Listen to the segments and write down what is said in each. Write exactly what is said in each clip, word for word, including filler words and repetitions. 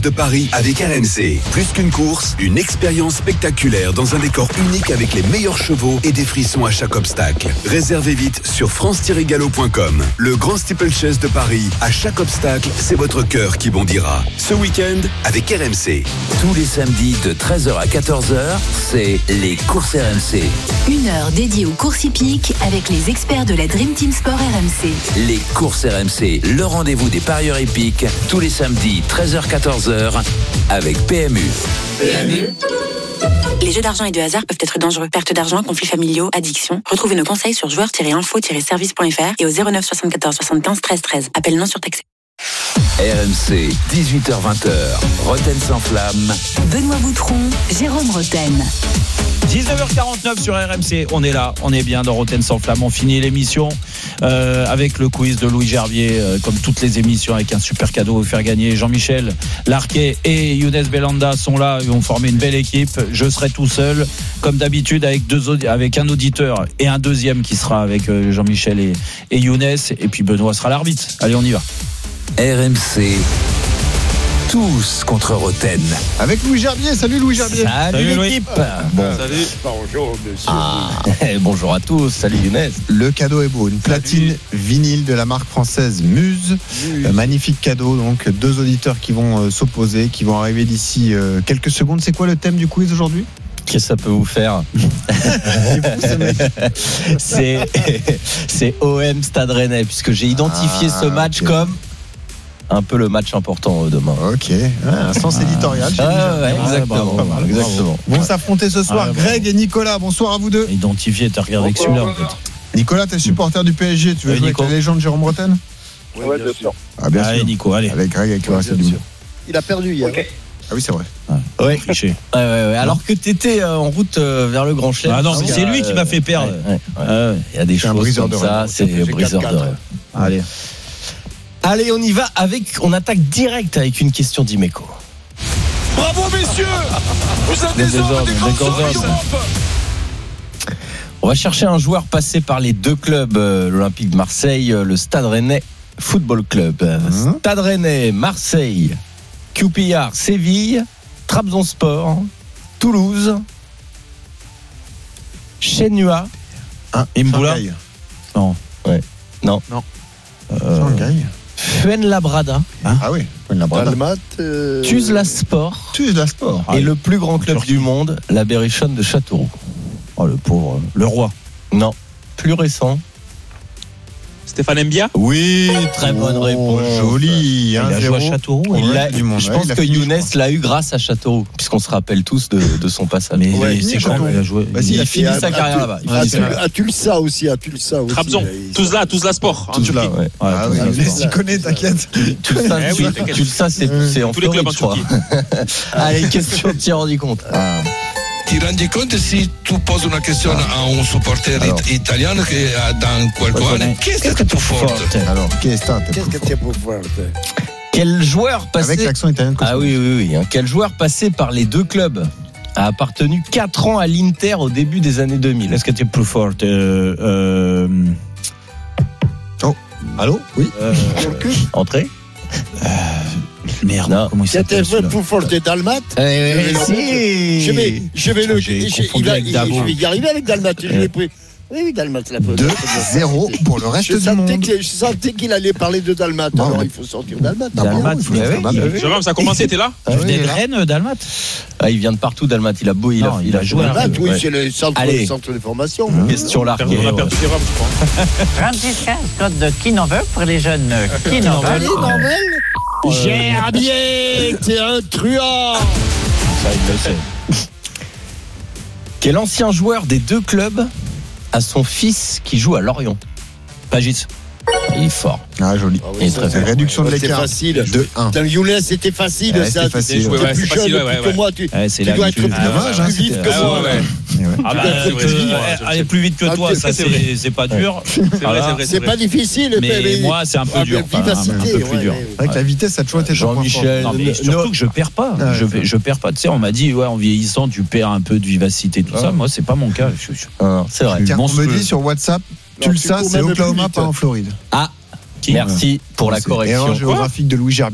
de Paris avec R M C. Plus qu'une course, une expérience spectaculaire dans un décor unique avec les meilleurs chevaux et des frissons à chaque obstacle. Réservez vite sur france tiret galop point com. Le grand steeplechase de Paris, à chaque obstacle, c'est votre cœur qui bondira. Ce week-end avec R M C. Tous les samedis de treize heures à quatorze heures, c'est les courses R M C. Une heure dédiée aux courses hippiques avec les experts de la Dream Team Sport R M C. Les courses R M C, le rendez-vous des parieurs hippiques, tous les samedis treize heures à quatorze heures avec P M U. P M U. Les jeux d'argent et de hasard peuvent être dangereux. Perte d'argent, conflits familiaux, addiction. Retrouvez nos conseils sur joueurs tiret info tiret service point f r et au zéro neuf soixante-quatorze soixante-quinze treize treize. Appel non surtaxé. R M C, dix-huit heures vingt. Roten sans flamme. Benoît Boutron, Jérôme Roten. dix-neuf heures quarante-neuf sur R M C, on est là, on est bien dans Roten sans flamme. On finit l'émission euh, avec le quiz de Louis Gerbier, euh, comme toutes les émissions, avec un super cadeau à vous faire gagner. Jean-Michel Larquet et Younes Belanda sont là, ils vont former une belle équipe. Je serai tout seul, comme d'habitude, avec, deux, avec un auditeur et un deuxième qui sera avec euh, Jean-Michel et, et Younes. Et puis Benoît sera l'arbitre. Allez, on y va. R M C, tous contre Roten. Avec Louis Gerbier. Salut Louis Gerbier. Salut, Salut l'équipe. Bon. Salut. Bonjour monsieur. Ah. Bonjour à tous. Salut Younes. Le cadeau est beau, une platine Salut. vinyle de la marque française Muse. Euh, magnifique cadeau, donc deux auditeurs qui vont euh, s'opposer, qui vont arriver d'ici euh, quelques secondes. C'est quoi le thème du quiz aujourd'hui ? Qu'est-ce que ça peut vous faire? c'est, c'est O M Stade Rennais, puisque j'ai identifié ah, ce match okay. comme un peu le match important demain. Ok, ouais, un sens éditorial. Ah, ouais, exactement. Bravo, bravo, exactement. Vont s'affronter ce soir ah, Greg et Nicolas. Bonsoir à vous deux. Identifié, t'as regardé que celui-là en fait. Nicolas, t'es supporter du P S G. Tu veux ouais, jouer Nico. Avec la légende Jérôme Roten? Oui, ouais, bien sûr. Ah, bien allez, sûr. Nico, allez. Avec Greg, avec le reste du monde. Il a perdu hier. Okay. Ah oui, c'est vrai. Ouais, ouais. ouais, ouais, ouais. Alors que t'étais euh, en route euh, vers le Grand Chelem. Ah non, mais c'est lui qui m'a fait perdre. Ouais, ouais, ouais. Ah ouais. Il y a des c'est choses comme ça, c'est briseur de rêve. Allez. Allez, on y va avec. On attaque direct avec une question d'Imeco. Bravo messieurs, vous êtes des, des hommes, des grands hommes d'Europe. On va chercher un joueur passé par les deux clubs, euh, l'Olympique de Marseille, euh, le Stade Rennais Football Club. Mmh. Stade Rennais, Marseille, Q P R, Séville, Trabzonspor, Toulouse, Chenua, ah, Imboula. Non. Ouais. Non. Non. Euh, Fuenlabrada. Hein ah oui, Fuenlabrada. Dalmat, euh... Tuzlaspor. Tuzlaspor. Et ah, le plus grand club du monde, la Berrichonne de Châteauroux. Oh le pauvre, le roi. Non, plus récent. Stéphane Mbia. Oui, très bonne oh, réponse. Joli. Il a joué à Châteauroux. Il a, monde, je ouais, pense que Younes l'a eu grâce à Châteauroux, puisqu'on se rappelle tous de, de son passage. Mais ouais, c'est quand il a joué. Bah, il, il a fini sa carrière là-bas. À Tulsa aussi, à Tulsa aussi. Trabzon, Tuzla, Tuzla Sport en Turquie. Ouais. Ah oui, Younes y connaît, t'inquiète. Tulsa, c'est en tous les clubs en Turquie. Allez, question, tu t'es rendu compte. Ti rendi conto si tu poses une question à un supporter alors, italien que dans quelques années, qu'est-ce que tu es forte? Alors, qu'est-ce que tu es forte? Quel joueur passé avec l'accent italien? Ah oui oui oui, quel joueur passé par les deux clubs a appartenu quatre ans à l'Inter au début des années deux mille? Est-ce que tu es plus forte? euh, euh... Oh, allô? Oui. Euh, Entrée. Euh... Merde, non. Comment il s'appelle c'était plus fort que Dalmat. Eh, je, si. je vais, je vais le, j'ai je, il va, il, je vais y arriver avec Dalmat. Je l'ai pris. Oui, oui, Dalmat, la première. deux zéro pour le reste je du monde. Que, je sentais qu'il allait parler de Dalmat. Non, alors mais... il faut sortir Dalmat. Dalmat, Jérôme, ça a commencé, t'es là? Tu venais de Rennes, Dalmat? Ah, il vient de partout, Dalmat. Il a beau, il, non, a, il a joué. Dalmat, oui, ouais. C'est le centre, le centre de formation. Mmh. Question larguée. On a perdu Jérôme, je crois. trente-six code de qui n'en veut pour les jeunes qui n'en veulent. Gerbier, t'es un truand. Ça, il le sait. Quel ancien joueur des deux clubs a son fils qui joue à Lorient? Pagis. Il est fort. Ah, joli. Ah oui, très, réduction de l'écart. C'est facile. deux un. Dans Younes, c'était facile. Ouais, ça. Facile. Tu es plus jeune que moi. Tu, ouais, tu dois être plus, dommage, plus vite que moi. Ah bah, aller plus vite que toi, ça c'est pas dur. C'est pas difficile. Mais moi, c'est un peu dur. Vivacité. Avec la vitesse, ça a toujours été Jean-Michel. Mais surtout que je perds pas. Je perds pas. Tu sais, on m'a dit, ouais, en vieillissant, tu perds un peu de vivacité, tout ça. Moi, c'est pas mon cas. C'est vrai. On me dit sur WhatsApp, Tulsa, c'est Oklahoma, pas en Floride. Ah. Merci pour la correction. Erreur géographique de Louis Gerbier.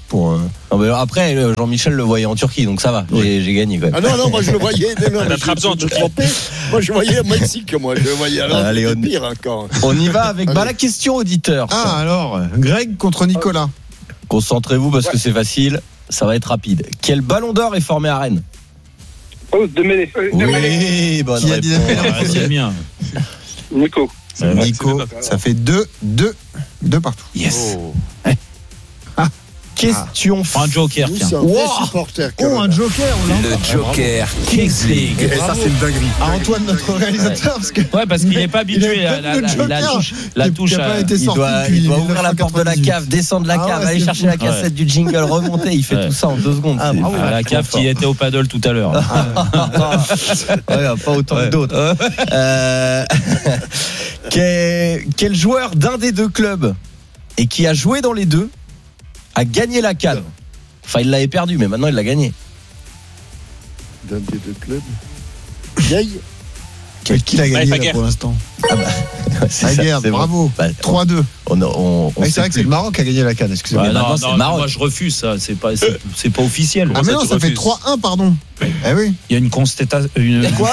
pour. Euh... Non, mais après, Jean-Michel le voyait en Turquie, donc ça va. Oui. J'ai, j'ai gagné quand même. Ah non, non, moi je le voyais. Non, non, je, je, je trompé. Moi je voyais au Mexique, moi. Je le voyais alors. Allez, on... pire encore. On y va avec bah, la question auditeur. Ah, ça. Alors, Greg contre Nicolas. Concentrez-vous parce ouais. que c'est facile. Ça va être rapide. Quel ballon d'or est formé à Rennes? Oh, Dembélé. Oui, bonne Qui a dit Dembélé en premier? C'est bien. Nico. Euh, Nico, ça fait deux, deux, deux partout. Yes. Oh. Ah. Question. Ah. Un joker, tiens. Wow. Supporter, oh, un joker. Le joker Kings League. Et ça, c'est une dinguerie. À Antoine, notre réalisateur. Parce que ouais, parce qu'il n'est pas habitué à la, la, la, la touche. La touche a été il doit, il doit ouvrir la porte de la cave, descendre la cave, ah ouais, aller chercher fou. La cassette ouais. du jingle, remonter. Il fait ouais. tout ça en deux secondes. Ah, bravo, la cave fort. Qui était au paddle tout à l'heure. Ouais, pas autant ouais. que d'autres. Euh, quel, quel joueur d'un des deux clubs et qui a joué dans les deux a gagné la CAN? Enfin, il l'avait perdu, mais maintenant il l'a gagné. D'un des deux clubs. Vieille. Qui l'a gagné là, pour l'instant? Ah bah, c'est Aguerd, bravo. Bah, trois deux. On, on, on c'est vrai que c'est le Maroc qui a gagné la CAN, excusez-moi. Bah, non, non, c'est non, Maroc. Moi je refuse ça, c'est pas, c'est, c'est pas officiel. Ah mais non, ça refuses. Fait trois un, pardon. Eh oui. Il y a une constatation. Une... Quoi?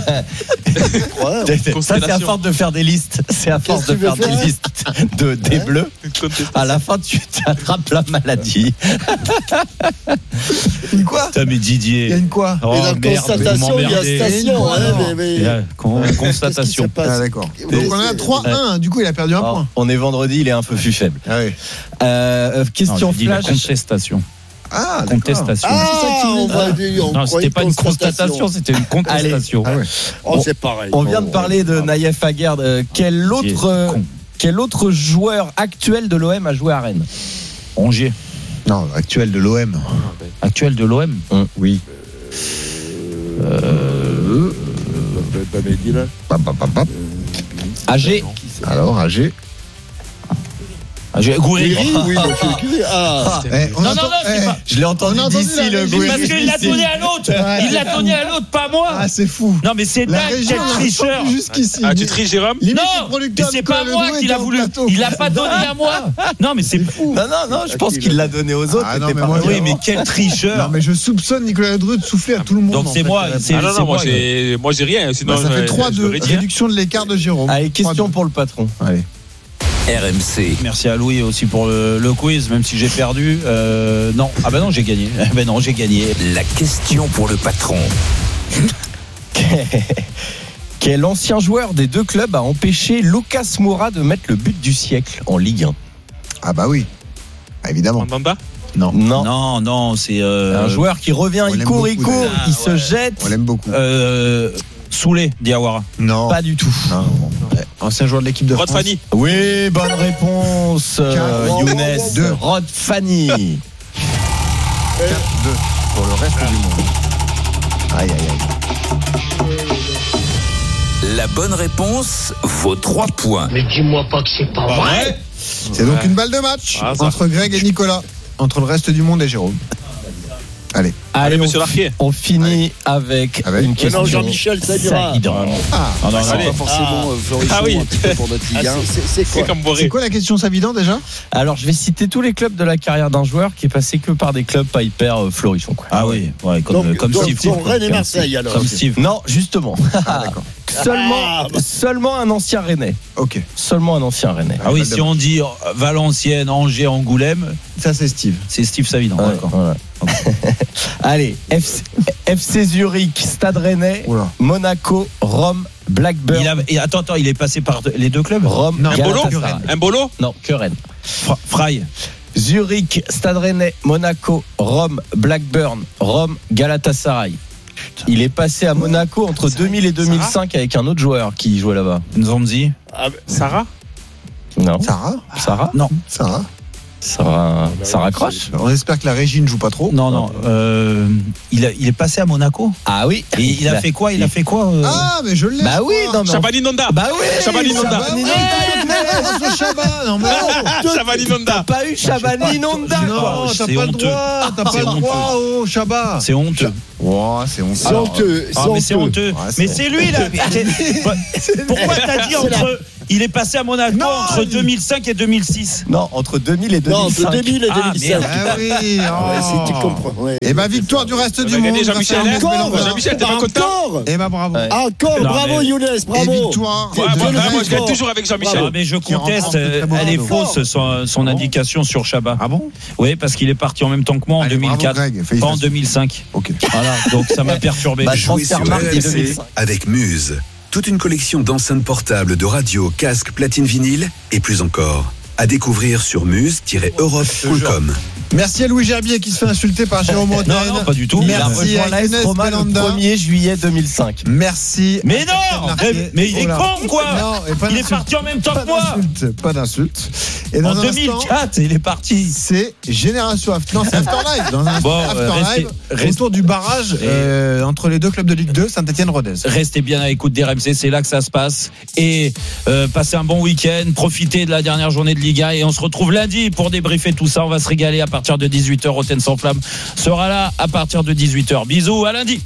Ça, c'est à force de faire des listes. C'est à force de faire des listes de, des ouais. bleus. À la fin, tu t'attrapes la maladie. Une quoi? Putain, mais Didier. Il y a une quoi? Oh, et dans merde, constatation, il y a station. Hein, mais, mais... Il y a con, constatation. Ah, d'accord. Donc on a trois un. Du coup, il a perdu un Alors, point. On est vendredi, il est un peu plus faible. Ah oui. Euh, question non, flash. Contestation. Ah, contestation. Ah, c'est ça qui on va dire, on non, c'était pas une constatation, c'était une contestation. Ah ouais. Oh, c'est pareil. On vient de parler de Naïef Aguerd. Quel autre, quel autre joueur actuel de l'O M a joué à Rennes? Rongier. Non, actuel de l'O M. Actuel de l'O M. Hum. Oui. Euh. A G. Alors, A G. Gouiri. Oui, ah. Eh, non, non, non, c'est pas. Je l'ai entendu d'ici le Gouiri. Parce qu'il l'a donné à l'autre. Il l'a donné à l'autre, pas moi. Ah, c'est fou. Non, mais c'est dingue, quel tricheur. Jusqu'ici. Ah, tu triches, Jérôme? Non, mais c'est pas moi qui l'a voulu. Il l'a pas donné à moi. Non, mais c'est fou. Non, non, non, je pense qu'il l'a donné aux autres. Ah, non, mais moi, oui, mais quel tricheur. Non, mais je soupçonne Nicolas Ledru de souffler à tout le monde. Donc c'est moi. Ah non, non, moi j'ai, moi j'ai rien. Sinon, ça fait trois deux. Réduction de l'écart de Jérôme. Allez, question pour le patron. Allez. R M C. Merci à Louis aussi pour le, le quiz, même si j'ai perdu. Euh, non, ah ben non, j'ai gagné. Ah ben non, j'ai gagné. La question pour le patron. Quel ancien joueur des deux clubs a empêché Lucas Moura de mettre le but du siècle en Ligue un? Ah bah oui, ah, évidemment. Mbamba? Non, non, non, non, c'est euh... un joueur qui revient, il court, il court, ah, il ouais. se jette. On l'aime beaucoup. Euh, Soulé, Diawara. Non, pas du tout. Non. Ouais. Ancien joueur de l'équipe de Rod France. Fanny. Oui, bonne réponse. Euh, Younes de Rod Fanny. quatre deux pour le reste ah. du monde. Aïe, aïe, aïe. La bonne réponse vaut trois points. Mais dis-moi pas que c'est pas, pas vrai. vrai. C'est donc une balle de match ah, entre Greg et Nicolas, entre le reste du monde et Jérôme. Allez, allez, monsieur on, Larquier. On finit avec, avec une question. Non, Jean-Michel, ça ira. Ah, non, non, c'est pas forcément ah. Florissant ah oui. un petit peu pour notre Ligue un. Ah, c'est, c'est, c'est, quoi c'est quoi la question Savidan déjà? Alors, je vais citer tous les clubs de la carrière d'un joueur qui est passé que par des clubs pas hyper euh, florissants. Quoi. Ah oui, ouais, comme, donc, comme donc, Steve. Donc, Rennes et Marseille alors. Comme Steve. Non, justement. Ah, d'accord. Seulement, ah, bah. seulement un ancien Rennais. Ok. Seulement un ancien Rennais. Ah oui, si on dit Valenciennes, Angers, Angoulême, ça c'est Steve. C'est Steve Savidan. Ouais, d'accord. Voilà. Allez, F C, F C Zurich, Stade Rennais, Oula. Monaco, Rome, Blackburn. Il a, et attends, attends, il est passé par les deux clubs. Rome, non, un bolo Non, que Rennes. Fry. Zurich, Stade Rennais, Monaco, Rome, Blackburn, Rome, Galatasaray. Putain. Il est passé à Monaco entre deux mille et deux mille cinq avec un autre joueur qui jouait là-bas. Nzonzi. Ah, Sarah Non. Sarah Sarah Non. Sarah Ça, ça raccroche. On espère que la régie ne joue pas trop. Non, non. Euh, il, a, il est passé à Monaco. Ah oui. Et il a fait quoi Il a fait quoi euh... Ah, mais je l'ai. Bah oui. Non, mais Chabani Nonda. Bah oui. Chabani Nonda. Chabani Nonda. T'as pas eu Chabani Nonda. Non, t'as pas le droit. T'as pas le droit, oh Chabat. C'est honteux. Wow, c'est honteux. C'est honteux. Ah, mais c'est honteux. Mais c'est lui là. Pourquoi t'as dit entre Il est passé à Monaco non, entre deux mille cinq et deux mille six. Non, entre deux mille et deux mille cinq. Non, entre deux mille et deux mille cinq. Ah, ah oui, oh. ouais, si tu comprends. Ouais. Et bah victoire du reste du monde. Jean-Michel, Jean-Michel, t'es pas content? Et bah bravo. Ouais. Encore, non, bravo mais... Younes, bravo. Et victoire. Ouais, moi, moi, moi je gagne toujours avec Jean-Michel. Ah, mais je conteste, elle est fausse son, son ah indication bon sur Chabat. Ah bon? Oui, parce qu'il est parti en même temps que moi en Allez, deux mille quatre, bravo, pas en deux mille cinq. Ok. Voilà, donc ça m'a perturbé. Bah, jouer sur R M C avec Muse. Toute une collection d'enceintes portables, de radios, casques, platines vinyle et plus encore. À découvrir sur muse tiret europe point com. Merci à Louis Gerbier qui se fait insulter par Jérôme Rotten. Non, non, pas du tout. Merci à Younes Belanda. Le premier juillet deux mille cinq. Merci. Mais non, mais, mais il est con quoi. Non, il est parti en même temps que moi. Pas d'insulte. Et dans en deux mille quatre, il est parti. C'est Génération After. Non, c'est Afterlife. Dans un bon, Afterlife, retour du barrage euh, entre les deux clubs de Ligue deux, Saint-Étienne-Rodez. Restez bien à l'écoute des R M C, c'est là que ça se passe. Et euh, passez un bon week-end, profitez de la dernière journée de Ligue un et on se retrouve lundi pour débriefer tout ça. On va se régaler à partir de dix-huit heures. Rotten sans flamme sera là à partir de dix-huit heures. Bisous, à lundi.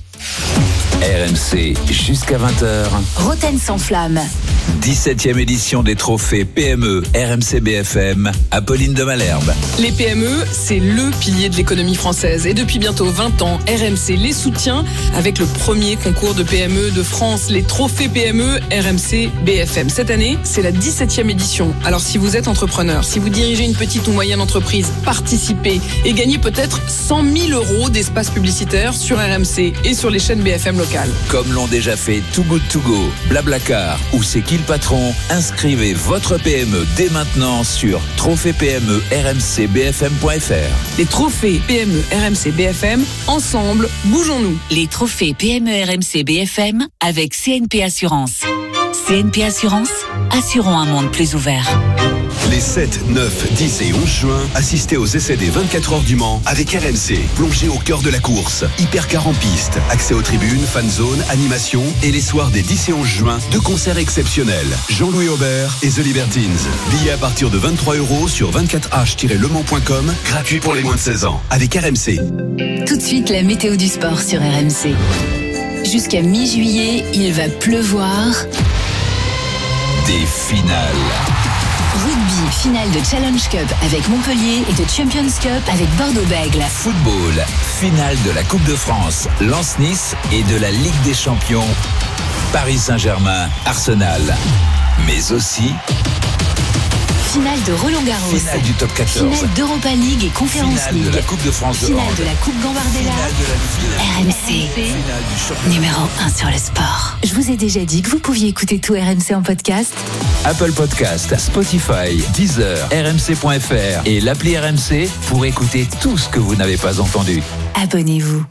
R M C jusqu'à vingt heures. Rotten sans flamme. dix-septième édition des trophées P M E R M C B F M, Apolline de Malherbe. Les P M E, c'est le pilier de l'économie française. Et depuis bientôt vingt ans, R M C les soutient avec le premier concours de P M E de France, les trophées P M E R M C B F M. Cette année, c'est la dix-septième édition. Alors si vous êtes entrepreneur, si vous dirigez une petite ou moyenne entreprise, participez et gagnez peut-être cent mille euros d'espace publicitaire sur R M C et sur les chaînes B F M locales. Comme l'ont déjà fait Too Good To Go, Blablacar ou C'est qui le patron, inscrivez votre P M E dès maintenant sur trophée P M E R M C B F M point F R. Les trophées P M E R M C B F M, ensemble, bougeons-nous. Les trophées P M E R M C B F M avec C N P Assurance. C N P Assurance, assurons un monde plus ouvert. Les sept, neuf, dix et onze juin, assistez aux essais des vingt-quatre heures du Mans avec R M C. Plongez au cœur de la course. Hypercar en piste, accès aux tribunes, fan zone, animation et les soirs des dix et onze juin, deux concerts exceptionnels. Jean-Louis Aubert et The Libertines. Billets à partir de vingt-trois euros sur vingt-quatre h tiret le mans point com, gratuit pour les moins de seize ans. Avec R M C. Tout de suite, la météo du sport sur R M C. Jusqu'à mi-juillet, il va pleuvoir. Des finales. Rugby, finale de Challenge Cup avec Montpellier et de Champions Cup avec Bordeaux-Bègles. Football, finale de la Coupe de France, Lens-Nice et de la Ligue des Champions, Paris Saint-Germain, Arsenal. Mais aussi... finale de Roland-Garros. Finale du top quatorze. Finale d'Europa League et Conference finale League. Finale de la Coupe de France de Finale de la Coupe Gambardella. R M C. Numéro un sur le sport. Je vous ai déjà dit que vous pouviez écouter tout R M C en podcast. Apple Podcast, Spotify, Deezer, R M C point F R et l'appli R M C pour écouter tout ce que vous n'avez pas entendu. Abonnez-vous.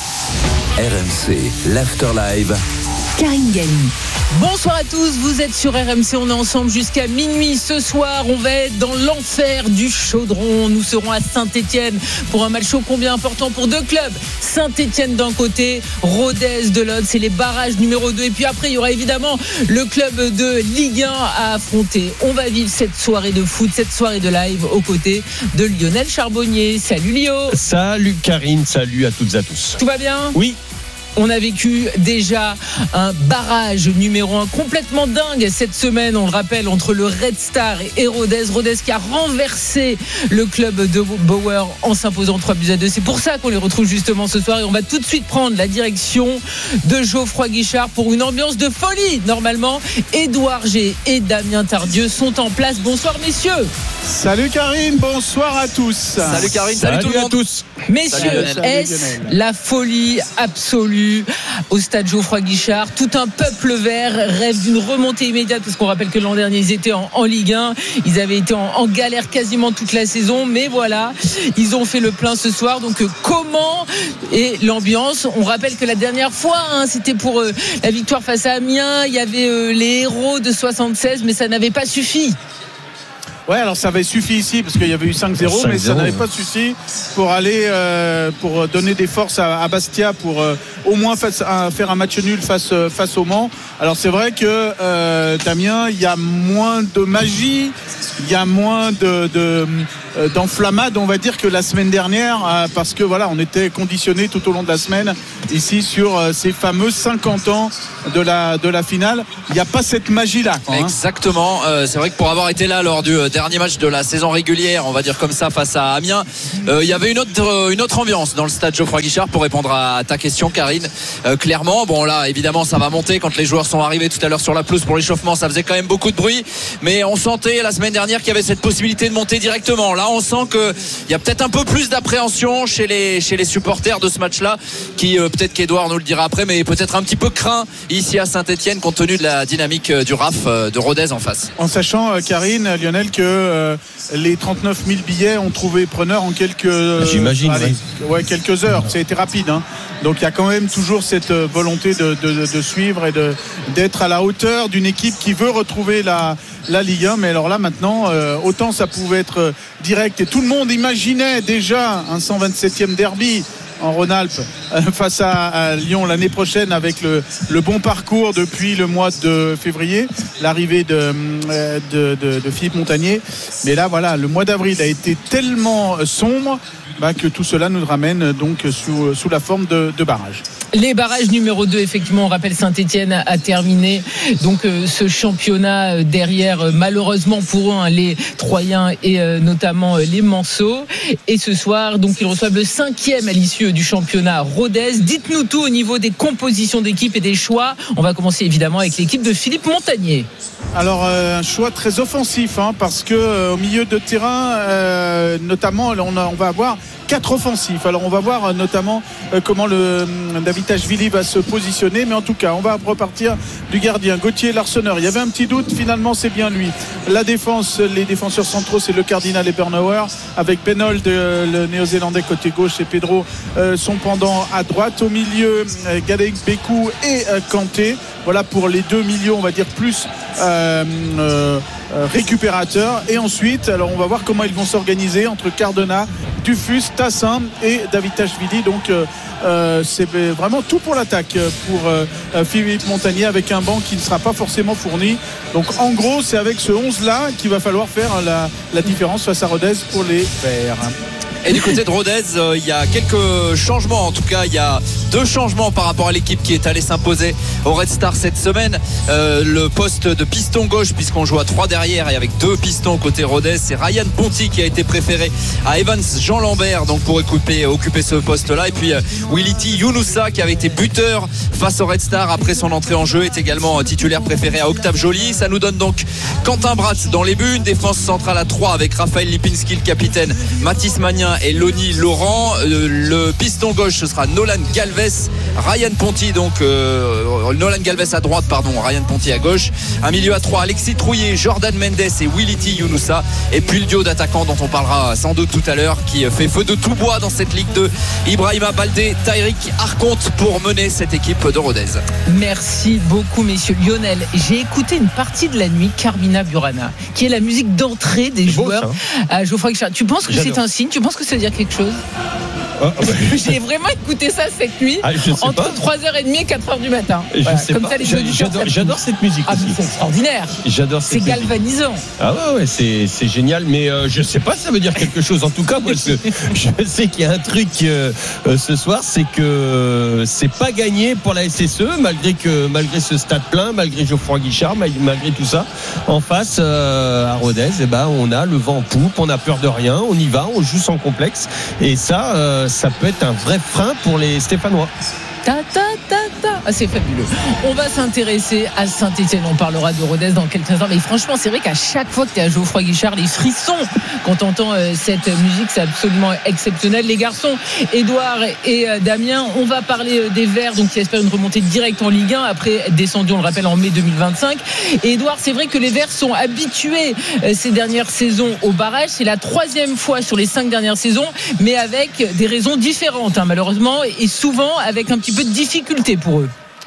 R M C, l'Afterlive. Karine Galli. Bonsoir à tous, vous êtes sur R M C, on est ensemble jusqu'à minuit. Ce soir, on va être dans l'enfer du chaudron. Nous serons à Saint-Étienne pour un match ô combien important pour deux clubs. Saint-Étienne d'un côté, Rodez de l'autre, c'est les barrages numéro deux. Et puis après, il y aura évidemment le club de Ligue un à affronter. On va vivre cette soirée de foot, cette soirée de live aux côtés de Lionel Charbonnier. Salut Lio. Salut Karine, salut à toutes et à tous. Tout va bien ? Oui. On a vécu déjà un barrage numéro un complètement dingue cette semaine, on le rappelle, entre le Red Star et Rodez. Rodez qui a renversé le club de Bauer en s'imposant trois buts à deux. C'est pour ça qu'on les retrouve justement ce soir et on va tout de suite prendre la direction de Geoffroy Guichard pour une ambiance de folie. Normalement, Édouard G et Damien Tardieu sont en place. Bonsoir messieurs. Salut Karine, bonsoir à tous. Salut Karine, salut, salut tout le monde. À tous. Messieurs, est-ce la folie absolue au stade Geoffroy Guichard? Tout un peuple vert rêve d'une remontée immédiate parce qu'on rappelle que l'an dernier ils étaient en, en Ligue un, ils avaient été en, en galère quasiment toute la saison, mais voilà, ils ont fait le plein ce soir. Donc euh, comment est l'ambiance? On rappelle que la dernière fois hein, c'était pour euh, la victoire face à Amiens, il y avait euh, les héros de soixante-seize, mais ça n'avait pas suffi. Ouais, alors ça avait suffi ici parce qu'il y avait eu cinq zéro, mais ça n'avait pas suffi pour aller euh, pour donner des forces à, à Bastia pour euh, au moins face à, faire un match nul face face au Mans. Alors c'est vrai que euh, Damien, il y a moins de magie, il y a moins de, de d'enflammade, on va dire, que la semaine dernière, parce que voilà, on était conditionné tout au long de la semaine ici sur ces fameux cinquante ans de la, de la finale. Il n'y a pas cette magie-là. Quoi, hein. Exactement. Euh, c'est vrai que pour avoir été là lors du dernier match de la saison régulière, on va dire comme ça, face à Amiens, euh, il y avait une autre, une autre ambiance dans le stade Geoffroy Guichard, pour répondre à ta question, Karine. Euh, clairement, bon là, évidemment, ça va monter. Quand les joueurs sont arrivés tout à l'heure sur la pelouse pour l'échauffement, ça faisait quand même beaucoup de bruit, mais on sentait la semaine dernière qu'il y avait cette possibilité de monter directement. Là, on sent qu'il y a peut-être un peu plus d'appréhension chez les, chez les supporters de ce match-là, qui euh, peut-être qu'Edouard nous le dira après, mais peut-être un petit peu craint ici à Saint-Etienne, compte tenu de la dynamique du R A F de Rodez en face. En sachant, euh, Karine, Lionel, que euh, les trente-neuf mille billets ont trouvé preneur en quelques, euh, j'imagine, allez, ouais. Ouais, quelques heures. Ça a été rapide, hein. Donc il y a quand même toujours cette volonté de, de, de suivre et de, d'être à la hauteur d'une équipe qui veut retrouver la, la Ligue un. Mais alors là maintenant, euh, autant ça pouvait être direct et tout le monde imaginait déjà un cent vingt-septième derby en Rhône-Alpes euh, face à, à Lyon l'année prochaine, avec le, le bon parcours depuis le mois de février, l'arrivée de, euh, de, de, de Philippe Montagnier. Mais là voilà, le mois d'avril a été tellement sombre bah, que tout cela nous ramène donc sous, sous la forme de, de barrages. Les barrages numéro deux, effectivement, on rappelle, Saint-Etienne a terminé donc euh, ce championnat derrière, euh, malheureusement pour eux, hein, les Troyens et euh, notamment euh, les Manceaux. Et ce soir, donc, ils reçoivent le cinquième à l'issue du championnat Rodez. Dites-nous tout au niveau des compositions d'équipe et des choix. On va commencer évidemment avec l'équipe de Philippe Montagnier. Alors euh, un choix très offensif, hein, parce que euh, au milieu de terrain, euh, notamment, on, a, on va avoir quatre offensifs. Alors on va voir euh, notamment euh, comment le euh, Davitashvili va se positionner, mais en tout cas on va repartir du gardien Gauthier Larsonneur. Il y avait un petit doute, finalement c'est bien lui. La défense, les défenseurs centraux, c'est le Cardinal Ebenauer avec Benold, euh, le néo-zélandais côté gauche, et Pedro euh, son pendant à droite. Au milieu, euh, Gadek Bekou et euh, Kanté. Voilà pour les deux milieux, on va dire, plus euh, euh, récupérateurs. Et ensuite, alors on va voir comment ils vont s'organiser entre Cardona, Dufus, Tassin et Davitashvili. Donc euh, euh, c'est vraiment tout pour l'attaque pour euh, Philippe Montagnier, avec un banc qui ne sera pas forcément fourni. Donc en gros, c'est avec ce onze là qu'il va falloir faire la, la différence face à Rodez pour les Verts. Et du côté de Rodez, euh, il y a quelques changements. En tout cas, il y a deux changements par rapport à l'équipe qui est allée s'imposer au Red Star cette semaine. Euh, le poste de piston gauche, puisqu'on joue à trois derrière et avec deux pistons côté Rodez, c'est Ryan Ponty qui a été préféré à Evans Jean Lambert, donc pour occuper, occuper ce poste-là. Et puis euh, Willity Younoussa, qui avait été buteur face au Red Star après son entrée en jeu, est également titulaire préféré à Octave Joly. Ça nous donne donc Quentin Bratt dans les buts, une défense centrale à trois avec Raphaël Lipinski, le capitaine, Mathis Magnin et Lonnie Laurent. Euh, le piston gauche, ce sera Nolan Galvez, Ryan Ponty, donc euh, Nolan Galvez à droite, pardon, Ryan Ponty à gauche. Un milieu à trois, Alexis Trouillet, Jordan Mendes et Willity Younoussa. Et puis le duo d'attaquants dont on parlera sans doute tout à l'heure, qui fait feu de tout bois dans cette Ligue deux, Ibrahima Baldé, Taïrik Arconte, pour mener cette équipe de Rodez. Merci beaucoup, messieurs. Lionel, j'ai écouté une partie de la nuit Carmina Burana, qui est la musique d'entrée des joueurs beau, à Geoffroy Guichard. Tu penses que J'adore. C'est un signe? Tu penses que ça veut dire quelque chose? Oh, bah, j'ai vraiment écouté ça cette nuit, ah, entre pas. trois heures trente et quatre heures du matin. Voilà, comme pas. ça, les j'adore, j'adore cette musique. Ah, c'est extraordinaire. J'adore cette C'est musique. Galvanisant. Ah ouais, ouais c'est, c'est génial. Mais euh, je sais pas si ça veut dire quelque chose. En tout cas, moi, je, je sais qu'il y a un truc euh, euh, ce soir, c'est que c'est pas gagné pour la S S E, malgré que malgré ce stade plein, malgré Geoffroy Guichard, malgré tout ça. En face, euh, à Rodez, eh ben, on a le vent en poupe, on a peur de rien, on y va, on joue sans complexe. Et ça, euh, ça peut être un vrai frein pour les Stéphanois. Ta, ta, ta, ta. Ah, c'est fabuleux. On va s'intéresser à Saint-Etienne. On parlera de Rodez dans quelques instants. Mais franchement, c'est vrai qu'à chaque fois que tu es à Geoffroy Guichard, les frissons quand on entend euh, cette musique, c'est absolument exceptionnel. Les garçons, Edouard et euh, Damien, on va parler euh, des Verts, donc qui espèrent une remontée directe en Ligue un après être descendus, on le rappelle, en mai deux mille vingt-cinq. Et Edouard, c'est vrai que les Verts sont habitués euh, ces dernières saisons au barrage. C'est la troisième fois sur les cinq dernières saisons, mais avec des raisons différentes, hein, malheureusement, et souvent avec un petit peu de difficulté pour eux.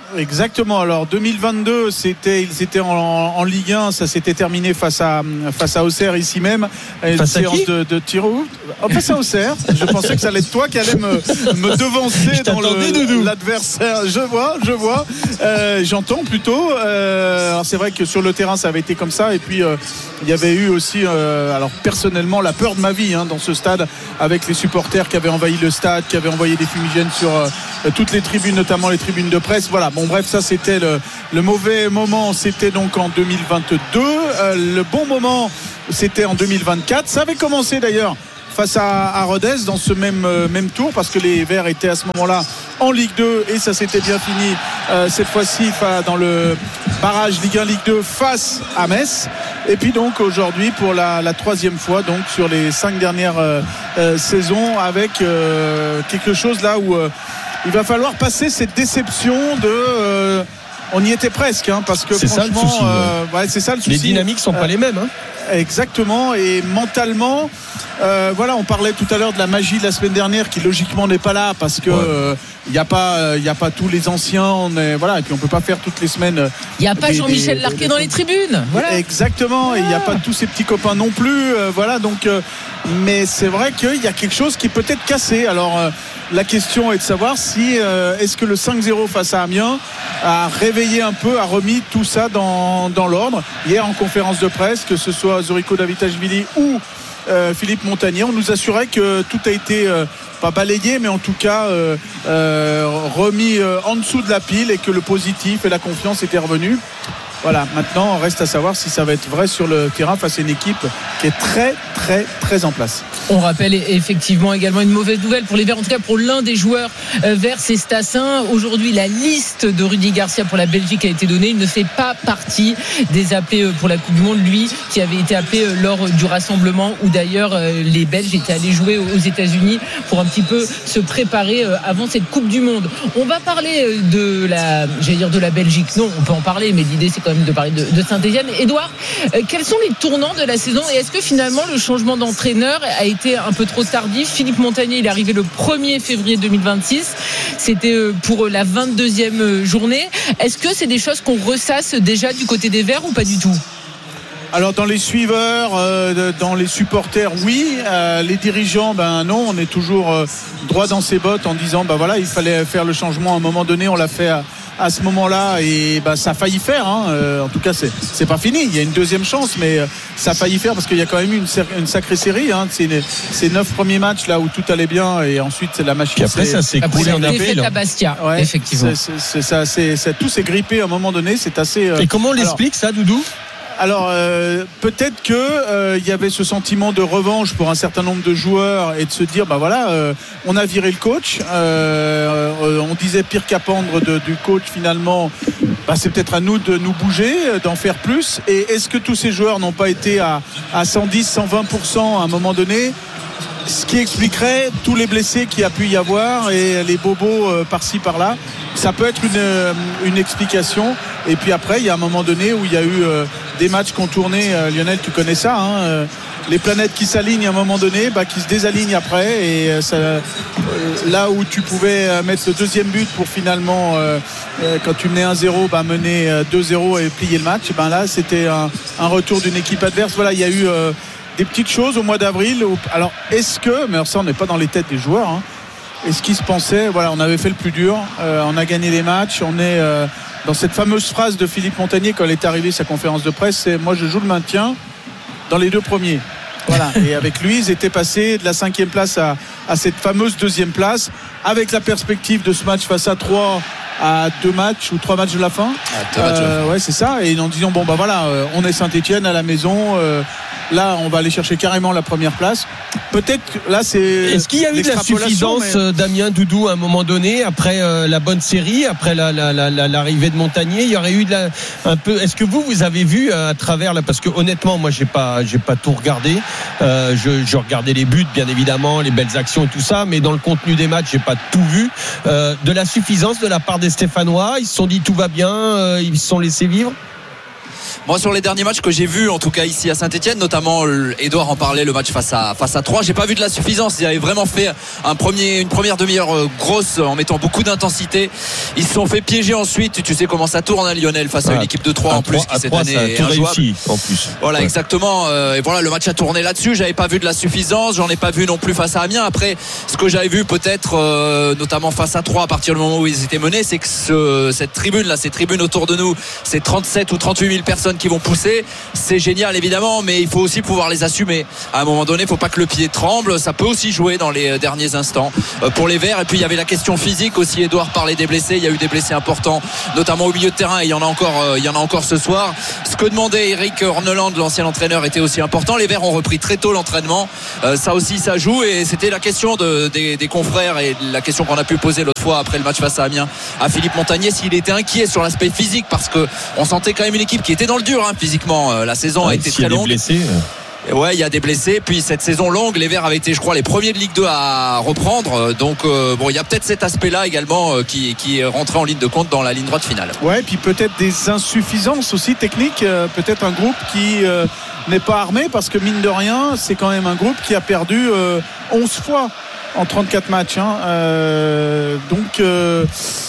Exactement. Alors deux mille vingt-deux, c'était, ils étaient en, en Ligue un, ça s'était terminé face à face à Auxerre ici même. Une face à séance qui de, de tir au oh, face à Auxerre. Je pensais que ça allait être toi qui allais me, me devancer dans le, l'adversaire. Je vois, je vois. Euh, j'entends plutôt. Euh, alors c'est vrai que sur le terrain, ça avait été comme ça. Et puis euh, il y avait eu aussi, euh, alors personnellement, la peur de ma vie hein, dans ce stade, avec les supporters qui avaient envahi le stade, qui avaient envoyé des fumigènes sur euh, toutes les tribunes, notamment les tribunes de presse. Voilà. Bon bref, ça c'était le, le mauvais moment, c'était donc en deux mille vingt-deux. Euh, le bon moment, c'était en deux mille vingt-quatre. Ça avait commencé d'ailleurs face à, à Rodez dans ce même, euh, même tour, parce que les Verts étaient à ce moment-là en Ligue deux et ça s'était bien fini euh, cette fois-ci dans le barrage Ligue un Ligue deux face à Metz. Et puis donc aujourd'hui pour la, la troisième fois donc sur les cinq dernières euh, euh, saisons avec euh, quelque chose là où euh, il va falloir passer cette déception de euh, on y était presque hein, parce que c'est franchement ça le souci, euh, ouais, c'est ça le souci. Les dynamiques sont euh, pas les mêmes hein. Exactement, et mentalement euh, voilà, on parlait tout à l'heure de la magie de la semaine dernière qui logiquement n'est pas là parce que il ouais. euh, n'y a pas il euh, y a pas tous les anciens, on est voilà, et puis on peut pas faire toutes les semaines. Il n'y a pas des, Jean-Michel des, Larquet des, des, dans les tribunes. Voilà. Exactement, et il n'y a pas tous ces petits copains non plus euh, voilà donc euh, mais c'est vrai qu'il y a quelque chose qui peut être cassé. Alors euh, la question est de savoir si euh, est-ce que le cinq zéro face à Amiens a réveillé un peu, a remis tout ça dans, dans l'ordre. Hier en conférence de presse, que ce soit Zoriko Davitashvili ou euh, Philippe Montagnier, on nous assurait que tout a été euh, pas balayé, mais en tout cas euh, euh, remis euh, en dessous de la pile et que le positif et la confiance étaient revenus. Voilà, maintenant, on reste à savoir si ça va être vrai sur le terrain face à une équipe qui est très, très, très en place. On rappelle effectivement également une mauvaise nouvelle pour les Verts, en tout cas pour l'un des joueurs verts, c'est Stassin. Aujourd'hui, la liste de Rudy Garcia pour la Belgique a été donnée. Il ne fait pas partie des appelés pour la Coupe du Monde, lui qui avait été appelé lors du rassemblement où d'ailleurs les Belges étaient allés jouer aux États-Unis pour un petit peu se préparer avant cette Coupe du Monde. On va parler de la, j'allais dire de la Belgique. Non, on peut en parler, mais l'idée c'est quand même de parler de, de Saint-Étienne. Édouard, euh, quels sont les tournants de la saison et est-ce que finalement le changement d'entraîneur a été un peu trop tardif? Philippe Montagnier, il est arrivé le premier février deux mille vingt-six, c'était pour la vingt-deuxième journée. Est-ce que c'est des choses qu'on ressasse déjà du côté des Verts ou pas du tout? Alors dans les suiveurs, euh, dans les supporters, oui. Euh, les dirigeants, ben non. On est toujours euh, droit dans ses bottes en disant, ben voilà, il fallait faire le changement à un moment donné. On l'a fait à, à ce moment-là et ben ça a failli faire. Hein. Euh, en tout cas, c'est c'est pas fini. Il y a une deuxième chance, mais euh, ça a failli faire parce qu'il y a quand même eu une, une sacrée série. Hein. C'est une, ces neuf premiers matchs là où tout allait bien et ensuite c'est la machine. Et après ça s'est coulé en appel. À Bastia, ouais, effectivement. C'est, c'est, c'est, ça, c'est, c'est, tout s'est grippé à un moment donné. C'est assez. Euh, et comment on l'explique ça, Doudou? Alors euh, peut-être que euh, il y avait ce sentiment de revanche pour un certain nombre de joueurs et de se dire bah voilà euh, on a viré le coach, euh, euh, on disait pire qu'appendre de, du coach finalement, bah, c'est peut-être à nous de nous bouger, d'en faire plus. Et est-ce que tous ces joueurs n'ont pas été à, à cent dix, cent vingt pour cent à un moment donné? Ce qui expliquerait tous les blessés qu'il y a pu y avoir et les bobos euh, par-ci par-là. Ça peut être une, euh, une explication. Et puis après il y a un moment donné où il y a eu euh, des matchs qui ont tourné, euh, Lionel tu connais ça hein, euh, les planètes qui s'alignent à un moment donné, bah, qui se désalignent après et euh, ça, euh, là où tu pouvais euh, mettre le deuxième but pour finalement euh, euh, quand tu menais un zéro bah, mener euh, deux zéro et plier le match, et ben là c'était un, un retour d'une équipe adverse. Voilà, il y a eu euh, des petites choses au mois d'avril où, alors est-ce que, mais alors ça on n'est pas dans les têtes des joueurs hein, est-ce qu'ils se pensaient, voilà on avait fait le plus dur, euh, on a gagné les matchs, on est euh, dans cette fameuse phrase de Philippe Montagnier quand il est arrivé sa conférence de presse, c'est moi je joue le maintien dans les deux premiers. Voilà. Et avec lui ils étaient passés de la cinquième place à, à cette fameuse deuxième place avec la perspective de ce match face à Troyes à deux matchs ou trois matchs de la fin. Ah, euh, ouais c'est ça, et en disant bon bah voilà euh, on est Saint-Étienne à la maison, euh, là on va aller chercher carrément la première place. Peut-être que là c'est. Est-ce qu'il y a eu de la suffisance mais... Damien Doudou à un moment donné après euh, la bonne série, après la, la, la, la, l'arrivée de Montagnier, il y aurait eu de la, un peu. Est-ce que vous vous avez vu à travers là, parce que honnêtement moi j'ai pas j'ai pas tout regardé, euh, je, je regardais les buts bien évidemment, les belles actions et tout ça, mais dans le contenu des matchs j'ai pas tout vu, euh, de la suffisance de la part des Stéphanois. Ils se sont dit tout va bien, euh, ils se sont laissés vivre. Moi, sur les derniers matchs que j'ai vus, en tout cas ici à Saint-Etienne, notamment Edouard en parlait, le match face à face à Troyes, j'ai pas vu de la suffisance. Ils avaient vraiment fait un premier, une première demi-heure grosse en mettant beaucoup d'intensité. Ils se sont fait piéger ensuite. Tu sais comment ça tourne à Lionel face à une équipe de Troyes en plus qui cette année est injouable. En plus. Voilà, ouais. exactement. Euh, et voilà, le match a tourné là-dessus. J'avais pas vu de la suffisance. J'en ai pas vu non plus face à Amiens. Après, ce que j'avais vu peut-être, euh, notamment face à Troyes, à partir du moment où ils étaient menés, c'est que ce, cette tribune là, ces tribunes autour de nous, c'est trente-sept ou trente-huit mille personnes qui vont pousser. C'est génial évidemment, mais il faut aussi pouvoir les assumer. À un moment donné, il faut pas que le pied tremble. Ça peut aussi jouer dans les derniers instants euh, pour les Verts. Et puis il y avait la question physique aussi. Edouard parlait des blessés. Il y a eu des blessés importants, notamment au milieu de terrain. Et il y en a encore, euh, il y en a encore ce soir. Ce que demandait Eric Horneland, l'ancien entraîneur, était aussi important. Les Verts ont repris très tôt l'entraînement. Euh, ça aussi, ça joue. Et c'était la question de, des, des confrères et la question qu'on a pu poser l'autre fois après le match face à Amiens à Philippe Montagnier, s'il était inquiet sur l'aspect physique, parce que on sentait quand même une équipe qui était dans le dur hein, physiquement. Euh, la saison ouais, a été si très longue. Blessés. Ouais, il y a des blessés. Puis cette saison longue, les Verts avaient été, je crois, les premiers de Ligue deux à reprendre. Donc euh, bon, il y a peut-être cet aspect-là également euh, qui, qui est rentré en ligne de compte dans la ligne droite finale. Ouais, puis peut-être des insuffisances aussi techniques. Euh, peut-être un groupe qui euh, n'est pas armé, parce que mine de rien, c'est quand même un groupe qui a perdu euh, onze fois en trente-quatre matchs. Hein. Euh, donc euh,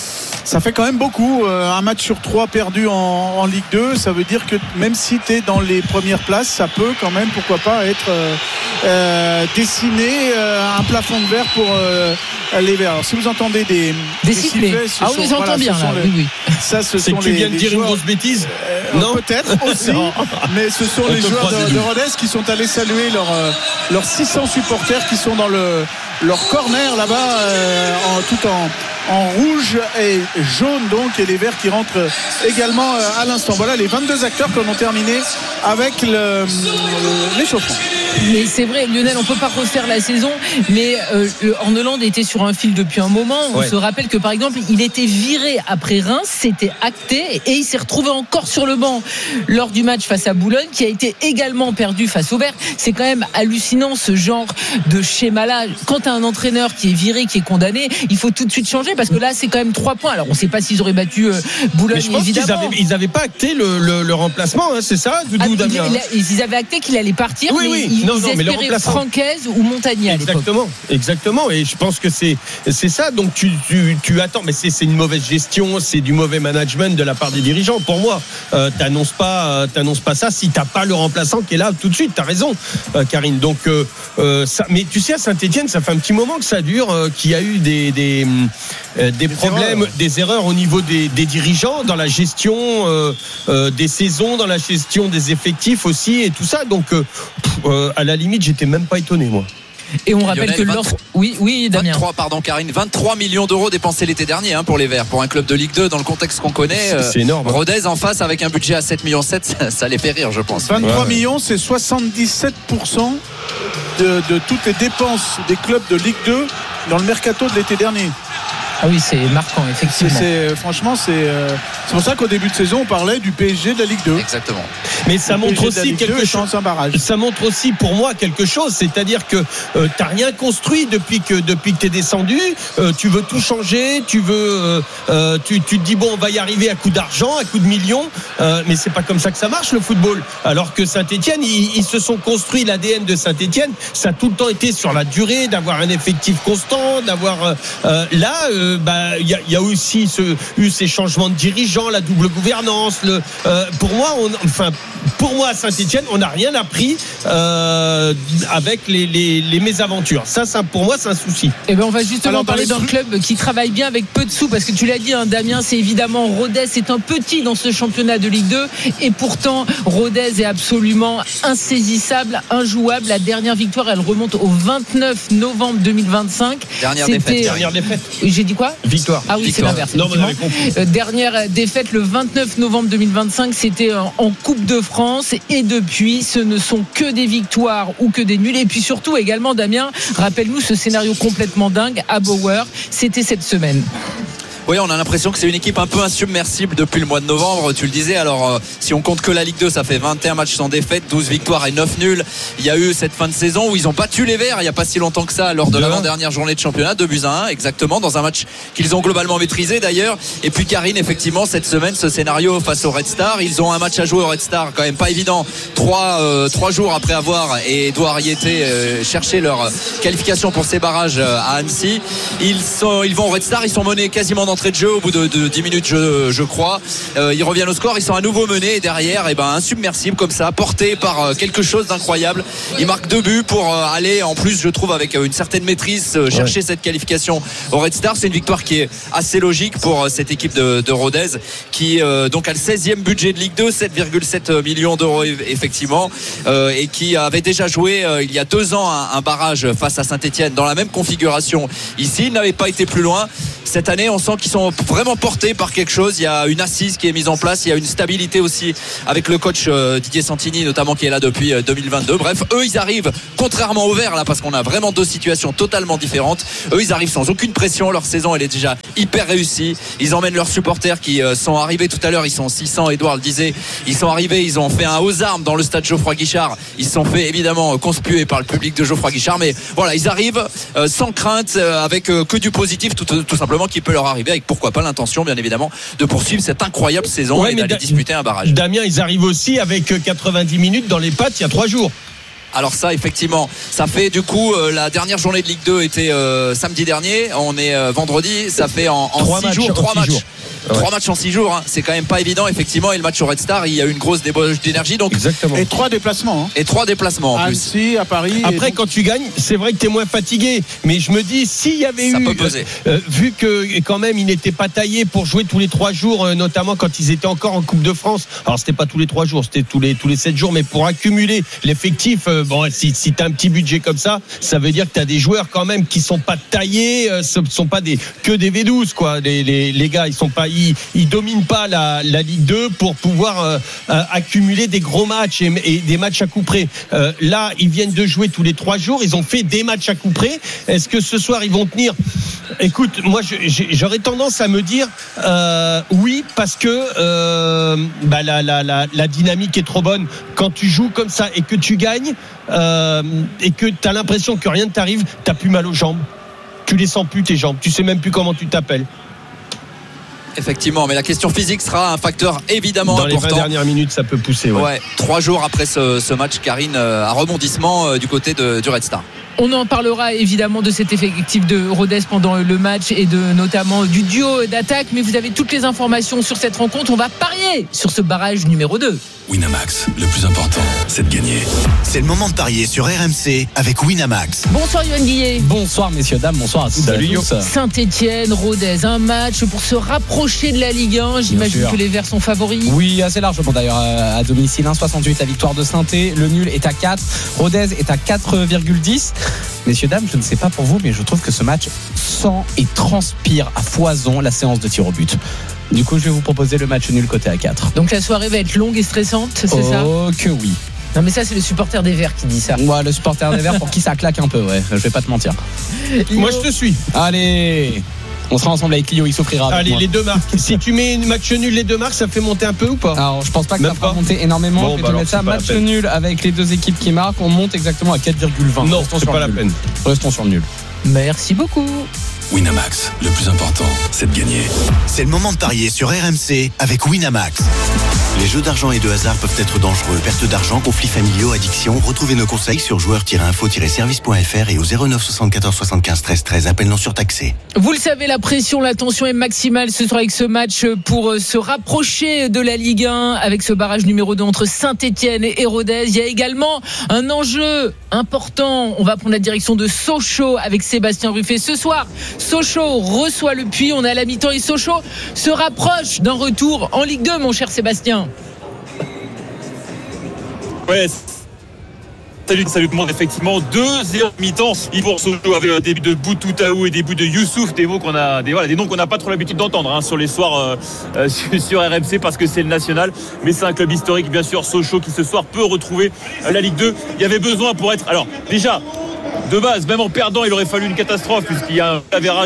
ça fait quand même beaucoup. Euh, un match sur trois perdu en, en Ligue deux, ça veut dire que même si tu es dans les premières places, ça peut quand même, pourquoi pas, être euh, euh, dessiné euh, un plafond de verre pour euh, les Verts. Alors si vous entendez des, des, des sifflets, ah oui, ils entendent bien là. Les, oui, oui. Ça, ce c'est sont que tu les, viens de les dire joueurs, une grosse bêtise. Euh, non, peut-être aussi, mais ce sont on les joueurs de, de Rodez qui sont allés saluer leurs euh, leurs six cents supporters qui sont dans le leur corner là-bas, euh, en, tout en, en rouge et jaune donc, et les Verts qui rentrent également euh, à l'instant. Voilà les vingt-deux acteurs qui ont terminé avec le, le, l'échauffement. Mais c'est vrai, Lionel, on peut pas refaire la saison, mais euh, Horneland était sur un fil depuis un moment. On ouais. se rappelle que par exemple, il était viré après Reims, c'était acté, et il s'est retrouvé encore sur le banc lors du match face à Boulogne, qui a été également perdu face aux Verts. C'est quand même hallucinant ce genre de schéma-là. Quand tu as un entraîneur qui est viré, qui est condamné, il faut tout de suite changer, parce que là, c'est quand même trois points. Alors, on ne sait pas s'ils auraient battu euh, Boulogne, mais je pense évidemment. Qu'ils n'avaient pas acté le, le, le remplacement, hein, c'est ça, Doudou, ah, Damien. il, il, ils avaient acté qu'il allait partir, oui, mais oui. ils, non, ils non, mais espéraient Francaise ou Montagnier à exactement, exactement. Et je pense que c'est, c'est ça. Donc, tu, tu, tu attends, mais c'est, c'est une mauvaise gestion, c'est du mauvais management de la part des dirigeants. Pour moi, euh, t'annonces pas, euh, t'annonces pas ça si t'as pas le remplaçant qui est là tout de suite. T'as raison, euh, Karine. Donc, euh, euh, ça, mais tu sais, à Saint-Etienne, ça fait un petit moment que ça dure, euh, qu'il y a eu des, des, euh, des, des problèmes, erreurs. des erreurs au niveau des, des dirigeants dans la gestion euh, euh, des saisons, dans la gestion des effectifs aussi et tout ça. Donc, euh, euh, à la limite, j'étais même pas étonné, moi. Et on rappelle Lionel, que vingt-trois, oui, oui, Damien. vingt-trois, pardon, Karine, vingt-trois millions d'euros dépensés l'été dernier hein, pour les Verts, pour un club de Ligue deux dans le contexte qu'on connaît. C'est, c'est énorme. Euh, Rodez en face avec un budget à sept virgule sept millions, ça, ça les fait rire, je pense. vingt-trois ouais, millions, c'est soixante-dix-sept pour cent de, de toutes les dépenses des clubs de Ligue deux dans le mercato de l'été dernier. Ah oui, c'est marquant, effectivement. C'est, c'est, franchement, c'est, euh, c'est pour ça qu'au début de saison, on parlait du P S G de la Ligue deux. Exactement. Mais ça le montre aussi quelque chose. Ça montre aussi pour moi quelque chose, c'est-à-dire que euh, t'as rien construit depuis que depuis que t'es descendu. Euh, tu veux tout changer, tu veux, euh, tu, tu te dis bon, on va y arriver à coup d'argent, à coup de millions, euh, mais c'est pas comme ça que ça marche le football. Alors que Saint-Etienne, ils, ils se sont construits l'A D N de Saint-Etienne. Ça a tout le temps été sur la durée, d'avoir un effectif constant, d'avoir euh, là. Euh, Bah, il y, y a aussi ce, eu ces changements de dirigeants, la double gouvernance. Le, euh, pour moi, on, enfin, pour moi à Saint-Etienne, on n'a rien appris euh, avec les, les, les mésaventures. Ça, ça, pour moi, c'est un souci. Et ben, on va justement Alors, parler d'un trucs... club qui travaille bien avec peu de sous, parce que tu l'as dit, hein, Damien, c'est évidemment Rodez, c'est un petit dans ce championnat de Ligue deux, et pourtant Rodez est absolument insaisissable, injouable. La dernière victoire, elle remonte au vingt-neuf novembre deux mille vingt-cinq. Dernière C'était... défaite. Dernière défaite. J'ai dit quoi ? Victoire. Ah oui, Victoire. c'est l'inverse. Non, mais compris. Euh, dernière défaite le vingt-neuf novembre deux mille vingt-cinq, c'était en, en Coupe de France, et depuis, ce ne sont que des victoires ou que des nuls. Et puis surtout également, Damien, rappelle-nous ce scénario complètement dingue à Bauer, c'était cette semaine. Oui, on a l'impression que c'est une équipe un peu insubmersible depuis le mois de novembre. Tu le disais, alors euh, si on compte que la Ligue deux, ça fait vingt et un matchs sans défaite, douze victoires et neuf nuls. Il y a eu cette fin de saison où ils ont battu les Verts il n'y a pas si longtemps que ça, lors de l'avant-dernière journée de championnat, deux buts à un, exactement, dans un match qu'ils ont globalement maîtrisé d'ailleurs. Et puis Karine, effectivement, cette semaine, ce scénario face au Red Star, ils ont un match à jouer au Red Star, quand même pas évident, trois, euh, trois jours après avoir, et Edouard Riété euh, cherché leur qualification pour ces barrages euh, à Annecy. Ils, sont, ils vont au Red Star, ils sont menés quasiment d'entrée de jeu au bout de, de dix minutes, je, je crois. Euh, ils reviennent au score, ils sont à nouveau menés, et derrière, et ben, insubmersible comme ça, porté par euh, quelque chose d'incroyable. Ils marquent deux buts pour euh, aller, en plus, je trouve, avec euh, une certaine maîtrise, euh, chercher ouais. cette qualification au Red Star. C'est une victoire qui est assez logique pour euh, cette équipe de, de Rodez, qui euh, donc a le seizième budget de Ligue deux, sept virgule sept millions d'euros effectivement, euh, et qui avait déjà joué euh, il y a deux ans un, un barrage face à Saint-Etienne dans la même configuration. Ici, ils n'avaient pas été plus loin. Cette année, on sent qu'ils sont vraiment portés par quelque chose. Il y a une assise qui est mise en place, il y a une stabilité aussi avec le coach euh, Didier Santini notamment, qui est là depuis euh, deux mille vingt-deux. Bref, eux ils arrivent, contrairement au Vert là, parce qu'on a vraiment deux situations totalement différentes, eux ils arrivent sans aucune pression. Leur saison elle est déjà hyper réussie. Ils emmènent leurs supporters qui euh, sont arrivés tout à l'heure, ils sont six cents, Edouard le disait, ils sont arrivés, ils ont fait un aux armes dans le stade Geoffroy Guichard. Ils se sont fait évidemment conspuer par le public de Geoffroy Guichard, mais voilà, ils arrivent euh, sans crainte, euh, avec euh, que du positif tout, tout simplement qui peut leur arriver, avec pourquoi pas l'intention bien évidemment de poursuivre cette incroyable saison ouais, et d'aller da- disputer un barrage. Damien, ils arrivent aussi avec quatre-vingt-dix minutes dans les pattes il y a trois jours. Alors ça, effectivement, ça fait du coup euh, la dernière journée de Ligue deux était euh, samedi dernier. On est euh, vendredi. Ça fait en, en six jours trois matchs. Jours. Ouais. Trois matchs en six jours, hein. C'est quand même pas évident, effectivement. Et le match au Red Star, il y a eu une grosse débauche d'énergie. Donc exactement. Et trois déplacements. Hein. Et trois déplacements en à plus. Annecy, à Paris. Après, donc... quand tu gagnes, c'est vrai que t'es moins fatigué. Mais je me dis, s'il y avait ça eu, peut peser. Euh, vu que quand même, ils n'étaient pas taillés pour jouer tous les trois jours, euh, notamment quand ils étaient encore en Coupe de France. Alors c'était pas tous les trois jours, c'était tous les tous les sept jours, mais pour accumuler l'effectif, euh, bon, si, si t'as un petit budget comme ça, ça veut dire que t'as des joueurs quand même qui sont pas taillés, euh, ce sont pas des que des V douze quoi. Les, les, les gars, ils sont pas, ils, ils dominent pas la, la Ligue deux pour pouvoir euh, euh, accumuler des gros matchs et, et des matchs à coup près. Euh, là, ils viennent de jouer tous les trois jours, ils ont fait des matchs à coup près. Est-ce que ce soir ils vont tenir? Écoute, moi je, j'aurais tendance à me dire euh, oui, parce que euh, bah, la, la, la, la dynamique est trop bonne. Quand tu joues comme ça et que tu gagnes euh, et que tu as l'impression que rien ne t'arrive, tu n'as plus mal aux jambes. Tu les sens plus tes jambes, tu sais même plus comment tu t'appelles. Effectivement, mais la question physique sera un facteur évidemment dans important. Dans les vingt dernières minutes, ça peut pousser. Ouais. ouais trois jours après ce, ce match, Karine, euh, un rebondissement euh, du côté de, du Red Star. On en parlera évidemment de cet effectif de Rodez pendant le match et de notamment du duo d'attaque, mais vous avez toutes les informations sur cette rencontre. On va parier sur ce barrage numéro deux. Winamax, le plus important, c'est de gagner. C'est le moment de parier sur R M C avec Winamax. Bonsoir Yoann Guillet. Bonsoir messieurs, dames, bonsoir à tous. Salut, à tous. Saint-Etienne, Rodez, un match pour se rapprocher de la Ligue un. J'imagine que les Verts sont favoris. Oui, assez largement d'ailleurs à domicile. un virgule soixante-huit la victoire de Saint-Etienne. Le nul est à quatre. Rodez est à quatre virgule dix. Messieurs, dames, je ne sais pas pour vous, mais je trouve que ce match sent et transpire à foison la séance de tir au but. Du coup, je vais vous proposer le match nul côté à quatre. Donc la soirée va être longue et stressante, c'est oh, ça? Oh que oui. Non mais ça c'est le supporter des Verts qui dit ça. Ouais, le supporter des Verts pour qui ça claque un peu, ouais. Je vais pas te mentir. Moi je te suis. Allez, on sera ensemble avec Lio, il s'offrira. Allez, les deux marques. Si tu mets une match nul, les deux marques, ça fait monter un peu ou pas? Alors, je pense pas que Même ça fera pas. monter énormément. Bon, je vais bah te alors, mettre ça, pas match nul avec les deux équipes qui marquent, on monte exactement à quatre virgule vingt. Non, Restons c'est sur pas le la nul. peine. Restons sur le nul. Merci beaucoup. Winamax, le plus important, c'est de gagner. C'est le moment de parier sur R M C avec Winamax. Les jeux d'argent et de hasard peuvent être dangereux. Perte d'argent, conflits familiaux, addiction. Retrouvez nos conseils sur joueurs tiret info tiret service point f r et au zéro neuf soixante-quatorze soixante-quinze treize treize. Appel non surtaxé. Vous le savez, la pression, la tension est maximale ce soir avec ce match pour se rapprocher de la Ligue un avec ce barrage numéro deux entre Saint-Etienne et Rodez. Il y a également un enjeu important. On va prendre la direction de Sochaux avec Sébastien Ruffet. Ce soir, Sochaux reçoit le Puy. On est à la mi-temps et Sochaux se rapproche d'un retour en Ligue deux, mon cher Sébastien. Ouais, salut, salut tout le monde. Effectivement, deux zéro mi-temps. Ils vont se jouer avec des buts de Boutoutaou et des buts de Youssouf, des mots qu'on a, des, voilà, des noms qu'on n'a pas trop l'habitude d'entendre hein, sur les soirs euh, euh, sur, sur R M C parce que c'est le national. Mais c'est un club historique, bien sûr, Sochaux qui ce soir peut retrouver euh, la Ligue deux. Il y avait besoin pour être. Alors, déjà, de base, même en perdant, il aurait fallu une catastrophe puisqu'il y a un avérage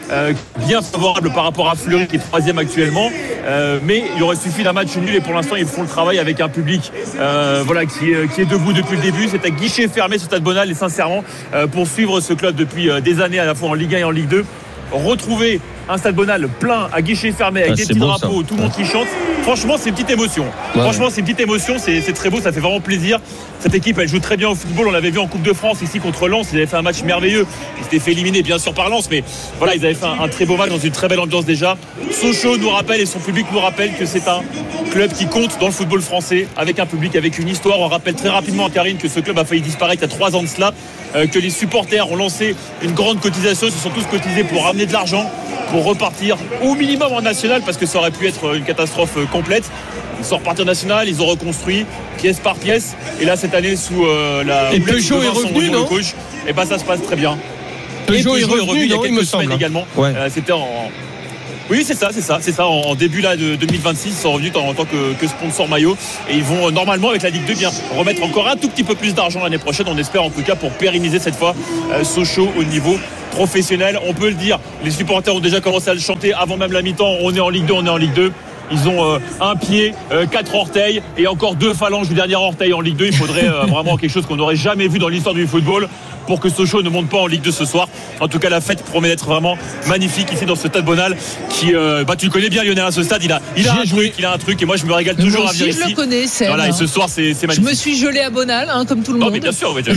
euh, bien favorable par rapport à Fleury qui est troisième actuellement. Euh, mais il aurait suffi d'un match nul et pour l'instant ils font le travail avec un public euh, voilà, qui, est, qui est debout depuis le début. C'est à guichet fermé ce Stade Bonal et sincèrement euh, pour suivre ce club depuis euh, des années à la fois en Ligue un et en Ligue deux, retrouver un Stade Bonal plein à guichet fermé avec ah, des petits beau, drapeaux, ça. Tout le monde qui chante. Franchement, c'est une petite émotion. Ouais. Franchement, c'est une petite émotion. C'est, c'est très beau, ça fait vraiment plaisir. Cette équipe, elle joue très bien au football. On l'avait vu en Coupe de France ici contre Lens. Ils avaient fait un match merveilleux. Ils s'étaient fait éliminer, bien sûr, par Lens, mais voilà, ils avaient fait un, un très beau match dans une très belle ambiance déjà. Sochaux nous rappelle et son public nous rappelle que c'est un club qui compte dans le football français, avec un public, avec une histoire. On rappelle très rapidement à Karine que ce club a failli disparaître il y a trois ans de cela, euh, que les supporters ont lancé une grande cotisation. Ils se sont tous cotisés pour ramener de l'argent, pour repartir au minimum en national, parce que ça aurait pu être une catastrophe complète. Ils sont repartis en national, ils ont reconstruit pièce par pièce, et là cette année sous euh, la et Peugeot est revenu, non coach, et ben ça se passe très bien. Peugeot, et Peugeot est revenu, est revenu non, il y a quelques semaines également. Ouais. Euh, c'était en oui, c'est ça, c'est ça, c'est ça. En début là de deux mille vingt-six, ils sont revenus en, en tant que, que sponsor maillot et ils vont normalement avec la Ligue deux bien remettre encore un tout petit peu plus d'argent l'année prochaine. On espère en tout cas pour pérenniser cette fois euh, Sochaux au niveau professionnel. On peut le dire, les supporters ont déjà commencé à le chanter avant même la mi-temps. On est en Ligue deux, on est en Ligue deux. Ils ont euh, un pied, euh, quatre orteils et encore deux phalanges du dernier orteil en Ligue deux. Il faudrait euh, vraiment quelque chose qu'on n'aurait jamais vu dans l'histoire du football pour que Sochaux ne monte pas en Ligue deux ce soir. En tout cas, la fête promet d'être vraiment magnifique ici dans ce Stade Bonal qui, euh, bah, tu le connais bien Lionel, à ce stade, il a, il a un joué. truc, il a un truc et moi je me régale toujours moi à venir ici. Je le connais, c'est voilà, et ce soir c'est, c'est magnifique. Je me suis gelé à Bonal, hein, comme tout le non, monde. Mais bien sûr, ouais,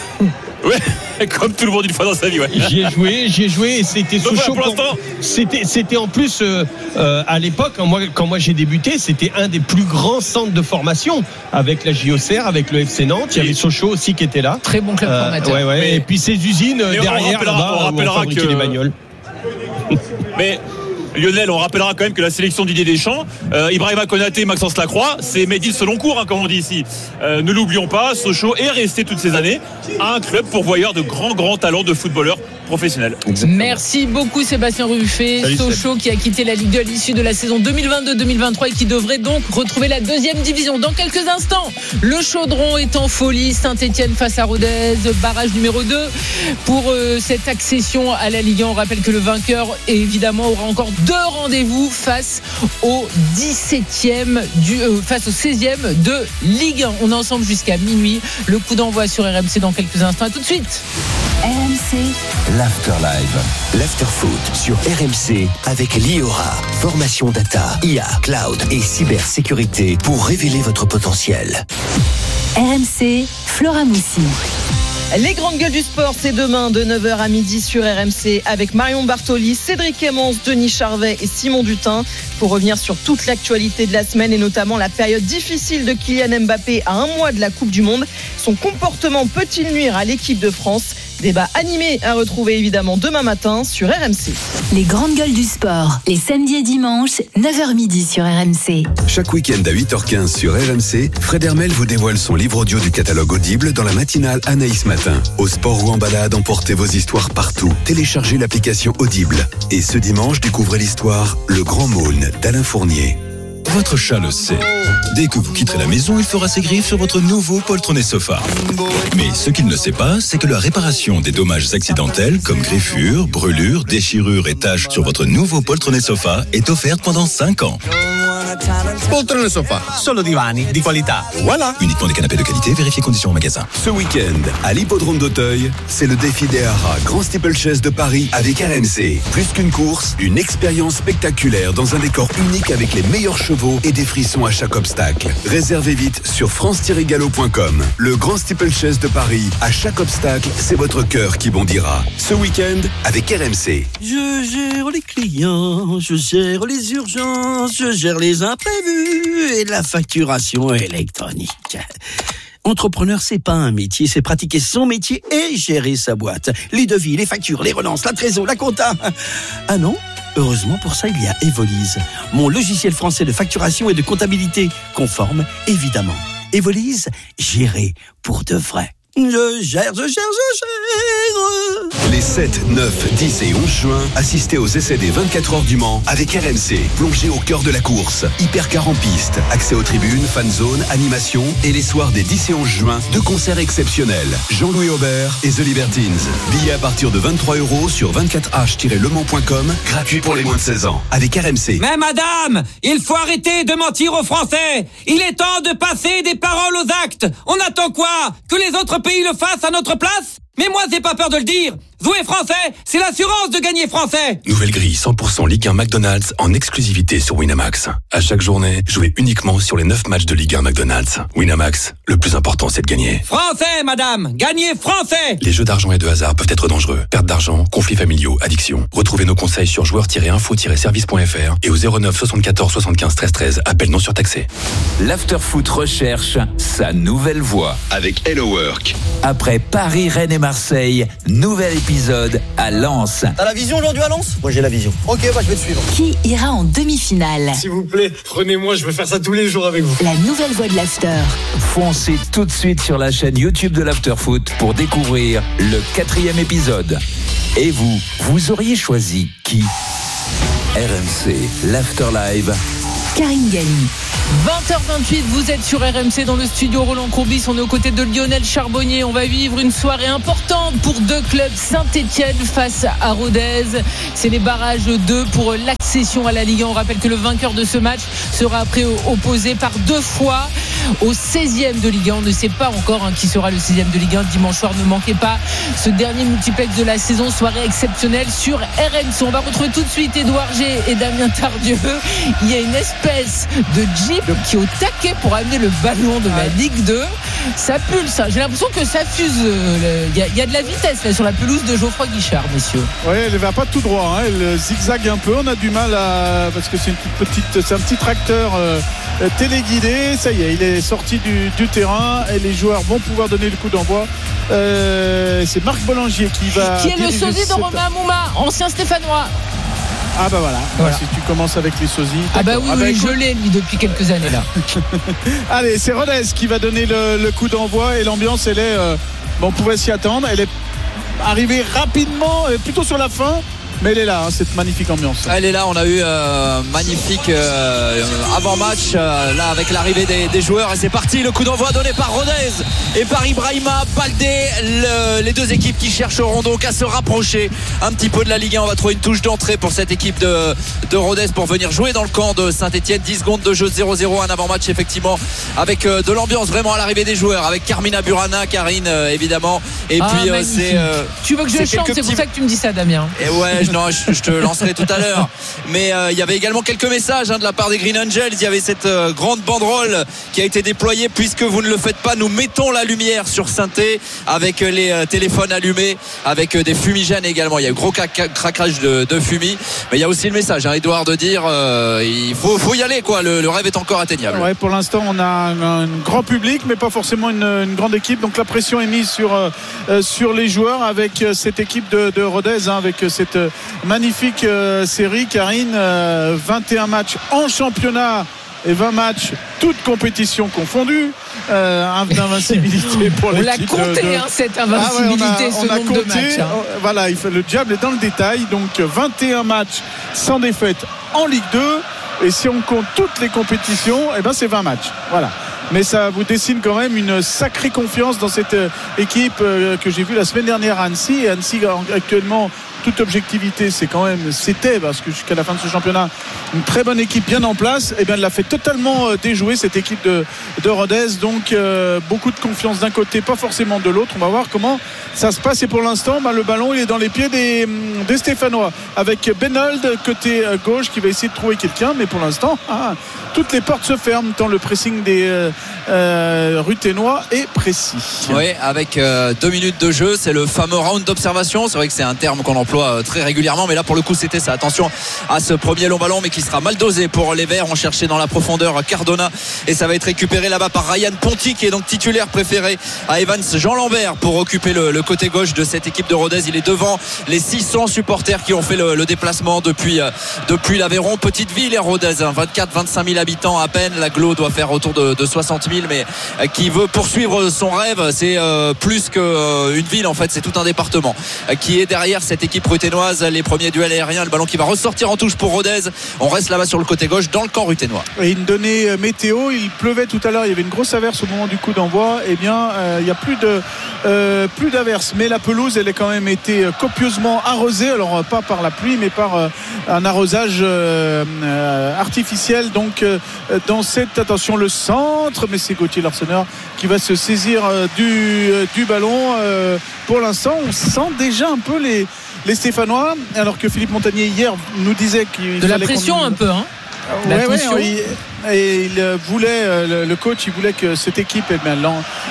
ouais, comme tout le monde une fois dans sa vie. Ouais. J'y ai joué, j'y ai joué et c'était donc Sochaux. Voilà, pour l'instant. C'était, c'était en plus euh, euh, à l'époque, quand moi, quand moi j'ai débuté, c'était un des plus grands centres de formation avec la J O C R, avec le F C Nantes. Il y avait Sochaux aussi qui était là. Très bon club euh, formateur. Ouais, ouais. Mais, et puis ces usines derrière, là-bas, on rappellera où on que les bagnoles. Mais Lionel, on rappellera quand même que la sélection Didier Deschamps, euh, Ibrahima Konaté, Maxence Lacroix, c'est made in selon cours, hein, comme on dit ici. Euh, ne l'oublions pas, Sochaux est resté toutes ces années un club pourvoyeur de grands, grands talents de footballeurs professionnels. Exactement. Merci beaucoup Sébastien Ruffet. Salut, Sochaux Seb. Qui a quitté la Ligue deux à l'issue de la saison deux mille vingt-deux deux mille vingt-trois et qui devrait donc retrouver la deuxième division dans quelques instants. Le Chaudron est en folie. Saint-Etienne face à Rodez, barrage numéro deux pour euh, cette accession à la Ligue un. On rappelle que le vainqueur évidemment aura encore deux rendez-vous face au dix-septième du, euh, face au seizième de Ligue un. On est ensemble jusqu'à minuit. Le coup d'envoi sur R M C dans quelques instants. À tout de suite. R M C l'Afterlive, l'Afterfoot sur R M C avec l'I O R A. Formation data, I A, cloud et cybersécurité pour révéler votre potentiel. R M C, Flora Moussi. Les grandes gueules du sport, c'est demain de neuf heures à midi sur R M C avec Marion Bartoli, Cédric Clémence, Denis Charvet et Simon Dutin pour revenir sur toute l'actualité de la semaine et notamment la période difficile de Kylian Mbappé à un mois de la Coupe du Monde. Son comportement peut-il nuire à l'équipe de France ? Débat animé à retrouver évidemment demain matin sur R M C. Les grandes gueules du sport, les samedis et dimanches, neuf heures midi sur R M C. Chaque week-end à huit heures quinze sur R M C, Fred Hermel vous dévoile son livre audio du catalogue Audible dans la matinale Anaïs Matin. Au sport ou en balade, emportez vos histoires partout. Téléchargez l'application Audible. Et ce dimanche, découvrez l'histoire Le Grand Maulne d'Alain Fournier. Votre chat le sait. Dès que vous quitterez la maison, il fera ses griffes sur votre nouveau poltronné sofa. Mais ce qu'il ne sait pas, c'est que la réparation des dommages accidentels comme griffures, brûlures, déchirures et taches sur votre nouveau poltronné sofa est offerte pendant cinq ans. Poltrone sofa, solo divani di qualità. Voilà. Uniquement des canapés de qualité, vérifiez conditions au magasin. Ce week-end, à l'hippodrome d'Auteuil, c'est le défi des haras Grand Steeplechase de Paris avec R M C. Plus qu'une course, une expérience spectaculaire dans un décor unique avec les meilleurs chevaux et des frissons à chaque obstacle. Réservez vite sur france tiret galop point com. Le Grand Steeplechase de Paris, à chaque obstacle, c'est votre cœur qui bondira. Ce week-end, avec R M C. Je gère les clients, je gère les urgences, je gère les imprévus et la facturation électronique. Entrepreneur, c'est pas un métier, c'est pratiquer son métier et gérer sa boîte. Les devis, les factures, les relances, la trésor, la compta. Ah non ? Heureusement, pour ça, il y a Evolise, mon logiciel français de facturation et de comptabilité, conforme, évidemment. Evolise, géré pour de vrai. Je gère, je gère, je gère. Les sept, neuf, dix et onze juin, assistez aux essais des vingt-quatre heures du Mans avec R M C. Plongez au cœur de la course. Hypercar en piste, accès aux tribunes, fan zone, animation et les soirs des dix et onze juin, deux concerts exceptionnels. Jean-Louis Aubert et The Libertines. Billets à partir de vingt-trois euros sur vingt-quatre h tiret le mans point com, gratuit pour les moins de seize ans. Avec R M C. Mais madame, il faut arrêter de mentir aux Français. Il est temps de passer des paroles aux actes. On attend quoi? Que les autres pays le fassent à notre place? Mais moi, j'ai pas peur de le dire. Jouer français, c'est l'assurance de gagner français. Nouvelle grille cent pour cent Ligue un McDonald's en exclusivité sur Winamax. À chaque journée, jouez uniquement sur les neuf matchs de Ligue un McDonald's. Winamax, le plus important, c'est de gagner. Français, madame, gagnez français. Les jeux d'argent et de hasard peuvent être dangereux. Perte d'argent, conflits familiaux, addiction. Retrouvez nos conseils sur joueurs tiret info tiret service point f r et au zéro neuf soixante-quatorze soixante-quinze treize treize. Appel non surtaxé. L'Afterfoot recherche sa nouvelle voix. Avec Hello Work. Après Paris, Rennes et Marseille, nouvel épisode à Lens. T'as la vision aujourd'hui à Lens? Moi j'ai la vision. Ok, bah je vais te suivre. Qui ira en demi-finale? S'il vous plaît, prenez-moi, je veux faire ça tous les jours avec vous. La nouvelle voix de l'After. Foncez tout de suite sur la chaîne YouTube de l'Afterfoot pour découvrir le quatrième épisode. Et vous, vous auriez choisi qui? R M C, l'After Live. Karine Galli. vingt heures vingt-huit, vous êtes sur R M C dans le studio Roland Courbis. On est aux côtés de Lionel Charbonnier. On va vivre une soirée importante pour deux clubs. Saint-Etienne face à Rodez. C'est les barrages deux pour l'accession à la Ligue un. On rappelle que le vainqueur de ce match sera après opposé par deux fois au seizième de Ligue un. On ne sait pas encore hein, qui sera le seizième de Ligue un dimanche soir. Ne manquez pas ce dernier multiplex de la saison. Soirée exceptionnelle sur R M C. On va retrouver tout de suite Édouard G et Damien Tardieu. Il y a une espèce de jeep qui est au taquet pour amener le ballon de la Ligue deux. Ça pulse. J'ai l'impression que ça fuse. Il y, y a de la vitesse là, sur la pelouse de Geoffroy Guichard, messieurs. Oui, elle ne va pas tout droit. Hein. Elle zigzague un peu. On a du mal à. Parce que c'est une toute petite. C'est un petit tracteur euh, téléguidé. Ça y est, il est sorti du, du terrain. Et les joueurs vont pouvoir donner le coup d'envoi. Euh, c'est Marc Bollangier qui va. Qui est le sosie de cette... Romain Mouma, ancien Stéphanois. Ah bah voilà, voilà. Si tu commences avec les sosies. Ah bah oui, ah bah oui je l'ai lui depuis quelques années là. Allez, c'est Rodez qui va donner le, le coup d'envoi et l'ambiance elle est, euh, bon, on pouvait s'y attendre, elle est arrivée rapidement, plutôt sur la fin. Mais elle est là, hein, cette magnifique ambiance. Elle est là, on a eu euh, magnifique euh, avant-match euh, là avec l'arrivée des, des joueurs et c'est parti, le coup d'envoi donné par Rodez et par Ibrahima Baldé, le, les deux équipes qui chercheront donc à se rapprocher un petit peu de la Ligue un. On va trouver une touche d'entrée pour cette équipe de, de Rodez pour venir jouer dans le camp de Saint-Etienne. Dix secondes de jeu, zéro zéro, un avant-match effectivement avec euh, de l'ambiance vraiment à l'arrivée des joueurs, avec Carmina Burana, Karine euh, évidemment et ah, puis euh, c'est euh, tu veux que je chante, c'est petits... pour ça que tu me dis ça, Damien. Et ouais, non, je, je te lancerai tout à l'heure. Mais euh, il y avait également quelques messages hein, de la part des Green Angels. Il y avait cette euh, grande banderole qui a été déployée. Puisque vous ne le faites pas, nous mettons la lumière sur Saint-Étienne avec euh, les euh, téléphones allumés, avec euh, des fumigènes également. Il y a eu gros craquage de, de fumée. Mais il y a aussi le message, hein, Edouard, de dire euh, il faut, faut y aller, quoi. Le, le rêve est encore atteignable. Ouais, pour l'instant, on a un, un grand public, mais pas forcément une, une grande équipe. Donc la pression est mise sur, euh, sur les joueurs avec euh, cette équipe de, de Rodez, hein, avec euh, cette euh, magnifique euh, série. Karine, euh, vingt et un matchs en championnat et vingt matchs toutes compétitions confondues, euh, d'invincibilité pour l'équipe. On l'a compté de, de... hein, cette invincibilité, ah ouais, on a, ce on a nombre compté, de matchs hein. Voilà, il fait, le diable est dans le détail. Donc vingt et un matchs sans défaite en Ligue deux, et si on compte toutes les compétitions, eh ben c'est vingt matchs. Voilà. Mais ça vous dessine quand même une sacrée confiance dans cette équipe que j'ai vue la semaine dernière à Annecy. Et Annecy actuellement, toute objectivité, c'est quand même, c'était, parce que jusqu'à la fin de ce championnat, une très bonne équipe bien en place. Et bien elle l'a fait totalement déjouer, cette équipe de, de Rodez. Donc euh, beaucoup de confiance d'un côté, pas forcément de l'autre. On va voir comment ça se passe. Et pour l'instant, ben, le ballon il est dans les pieds des, des Stéphanois, avec Benold côté gauche qui va essayer de trouver quelqu'un. Mais pour l'instant, ah, toutes les portes se ferment tant le pressing des euh, euh, Ruténois est précis. Oui, avec euh, deux minutes de jeu, c'est le fameux round d'observation. C'est vrai que c'est un terme qu'on emploie emploie très régulièrement, mais là pour le coup c'était ça. Attention à ce premier long ballon, mais qui sera mal dosé pour les Verts. On cherchait dans la profondeur Cardona et ça va être récupéré là-bas par Ryan Ponty, qui est donc titulaire préféré à Evans Jean Lambert pour occuper le, le côté gauche de cette équipe de Rodez. Il est devant les six cents supporters qui ont fait le, le déplacement depuis, euh, depuis l'Aveyron. Petite ville et Rodez, hein, vingt-quatre à vingt-cinq mille habitants à peine. La Glo doit faire autour de, de soixante mille, mais euh, qui veut poursuivre son rêve. C'est euh, plus qu'une euh, ville en fait, c'est tout un département euh, qui est derrière cette équipe ruténoise. Les premiers duels aériens, le ballon qui va ressortir en touche pour Rodez. On reste là-bas sur le côté gauche dans le camp ruténois. Et une donnée météo, il pleuvait tout à l'heure, il y avait une grosse averse au moment du coup d'envoi. Eh bien euh, il n'y a plus de euh, plus d'averse, mais la pelouse elle a quand même été copieusement arrosée, alors pas par la pluie mais par euh, un arrosage euh, euh, artificiel. Donc euh, dans cette, attention, le centre, mais c'est Gauthier Larsonneur qui va se saisir euh, du, euh, du ballon. Euh, pour l'instant on sent déjà un peu les, les Stéphanois, alors que Philippe Montagnier hier nous disait qu'il de la pression un peu, hein. Ouais, ouais, ouais, et il voulait, le coach, il voulait que cette équipe, eh bien,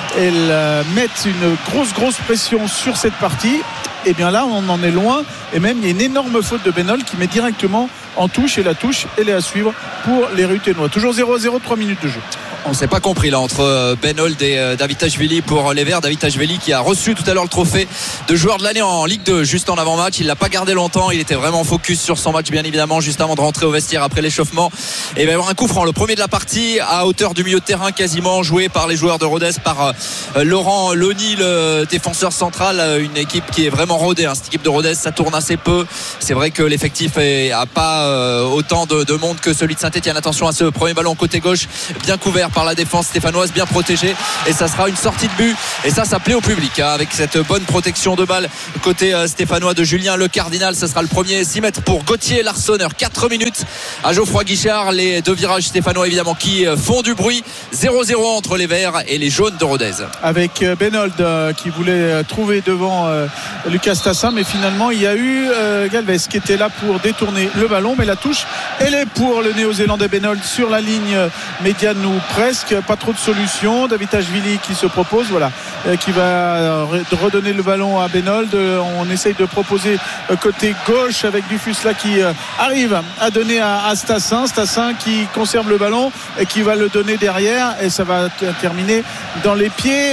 elle mette une grosse, grosse pression sur cette partie. Et bien là, on en est loin. Et même, il y a une énorme faute de Benol qui met directement en touche. Et la touche, elle est à suivre pour les Ruténois. Toujours zéro à zéro, trois minutes de jeu. On ne s'est pas compris là entre Benhold et Davitashvili pour les Verts. Davitashvili qui a reçu tout à l'heure le trophée de joueur de l'année en Ligue deux juste en avant-match. Il l'a pas gardé longtemps, il était vraiment focus sur son match bien évidemment juste avant de rentrer au vestiaire après l'échauffement. Et il va y avoir un coup franc, le premier de la partie à hauteur du milieu de terrain, quasiment joué par les joueurs de Rodez, par Laurent Loni, le défenseur central. Une équipe qui est vraiment rodée, hein. Cette équipe de Rodez, ça tourne assez peu. C'est vrai que l'effectif n'a pas autant de, de monde que celui de Saint-Etienne. Attention à ce premier ballon côté gauche, bien couvert par la défense stéphanoise, bien protégée, et ça sera une sortie de but, et ça ça plaît au public, hein, avec cette bonne protection de balle côté euh, stéphanois de Julien Le Cardinal. Ça sera le premier six mètres pour Gauthier Larsonneur. Quatre minutes à Geoffroy Guichard. Les deux virages stéphanois évidemment qui euh, font du bruit. Zéro zéro entre les Verts et les jaunes de Rodez, avec euh, Benhold euh, qui voulait euh, trouver devant euh, Lucas Tassin, mais finalement il y a eu euh, Galvez qui était là pour détourner le ballon, mais la touche elle est pour le néo-zélandais Benhold sur la ligne euh, médiane ou presque. Pas trop de solutions. Davitashvili qui se propose, voilà, euh, qui va redonner le ballon à Benhold. On essaye de proposer euh, côté gauche avec Dufus là qui euh, arrive à donner à, à Stassin. Stassin qui conserve le ballon et qui va le donner derrière, et ça va t- terminer dans les pieds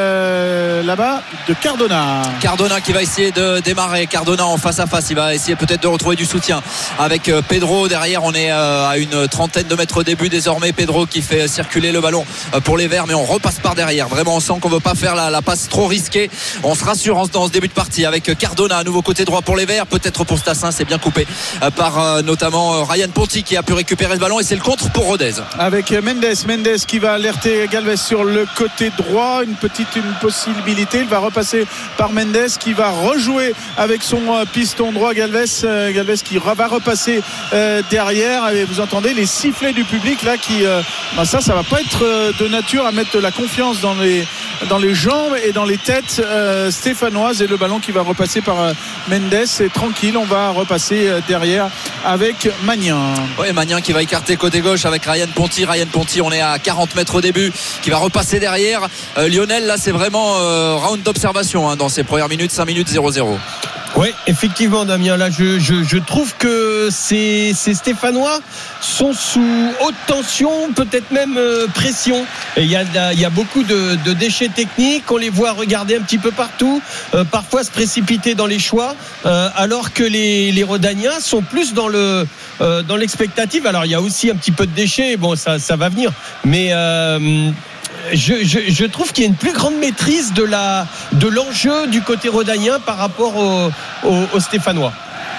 euh, là-bas de Cardona. Cardona qui va essayer de démarrer. Cardona en face à face, il va essayer peut-être de retrouver du soutien avec euh, Pedro derrière. On est euh, à une trentaine de mètres au début désormais. Pedro qui fait circuler le ballon pour les Verts, mais on repasse par derrière. Vraiment on sent qu'on ne veut pas faire la, la passe trop risquée. On se rassure dans ce début de partie avec Cardona à nouveau côté droit pour les Verts, peut-être pour Stassin. C'est bien coupé par notamment Ryan Ponty qui a pu récupérer ce ballon, et c'est le contre pour Rodez avec Mendes. Mendes qui va alerter Galvez sur le côté droit. Une petite une possibilité, il va repasser par Mendes qui va rejouer avec son piston droit. Galvez, Galvez qui va repasser derrière, et vous entendez les sifflets du public là qui ben ça ça va pas être de nature à mettre de la confiance dans les, dans les jambes et dans les têtes euh, stéphanoises. Et le ballon qui va repasser par euh, Mendes, et tranquille, on va repasser euh, derrière avec Magnin. Oui, Magnin qui va écarter côté gauche avec Ryan Ponty. Ryan Ponty, on est à quarante mètres au début, qui va repasser derrière. euh, Lionel, là c'est vraiment euh, round d'observation, hein, dans ces premières minutes. Cinq minutes zéro zéro. Oui, effectivement, Damien. Là, je, je, je trouve que ces, ces Stéphanois sont sous haute tension, peut-être même euh, pression. Et il y a, il y a beaucoup de, de déchets techniques. On les voit regarder un petit peu partout, euh, parfois se précipiter dans les choix, euh, alors que les, les Rodaniens sont plus dans le euh, dans l'expectative. Alors, il y a aussi un petit peu de déchets. Bon, ça, ça va venir, mais euh, Je, je, je trouve qu'il y a une plus grande maîtrise de, la, de l'enjeu du côté rhodanien par rapport aux au, au Stéphanois.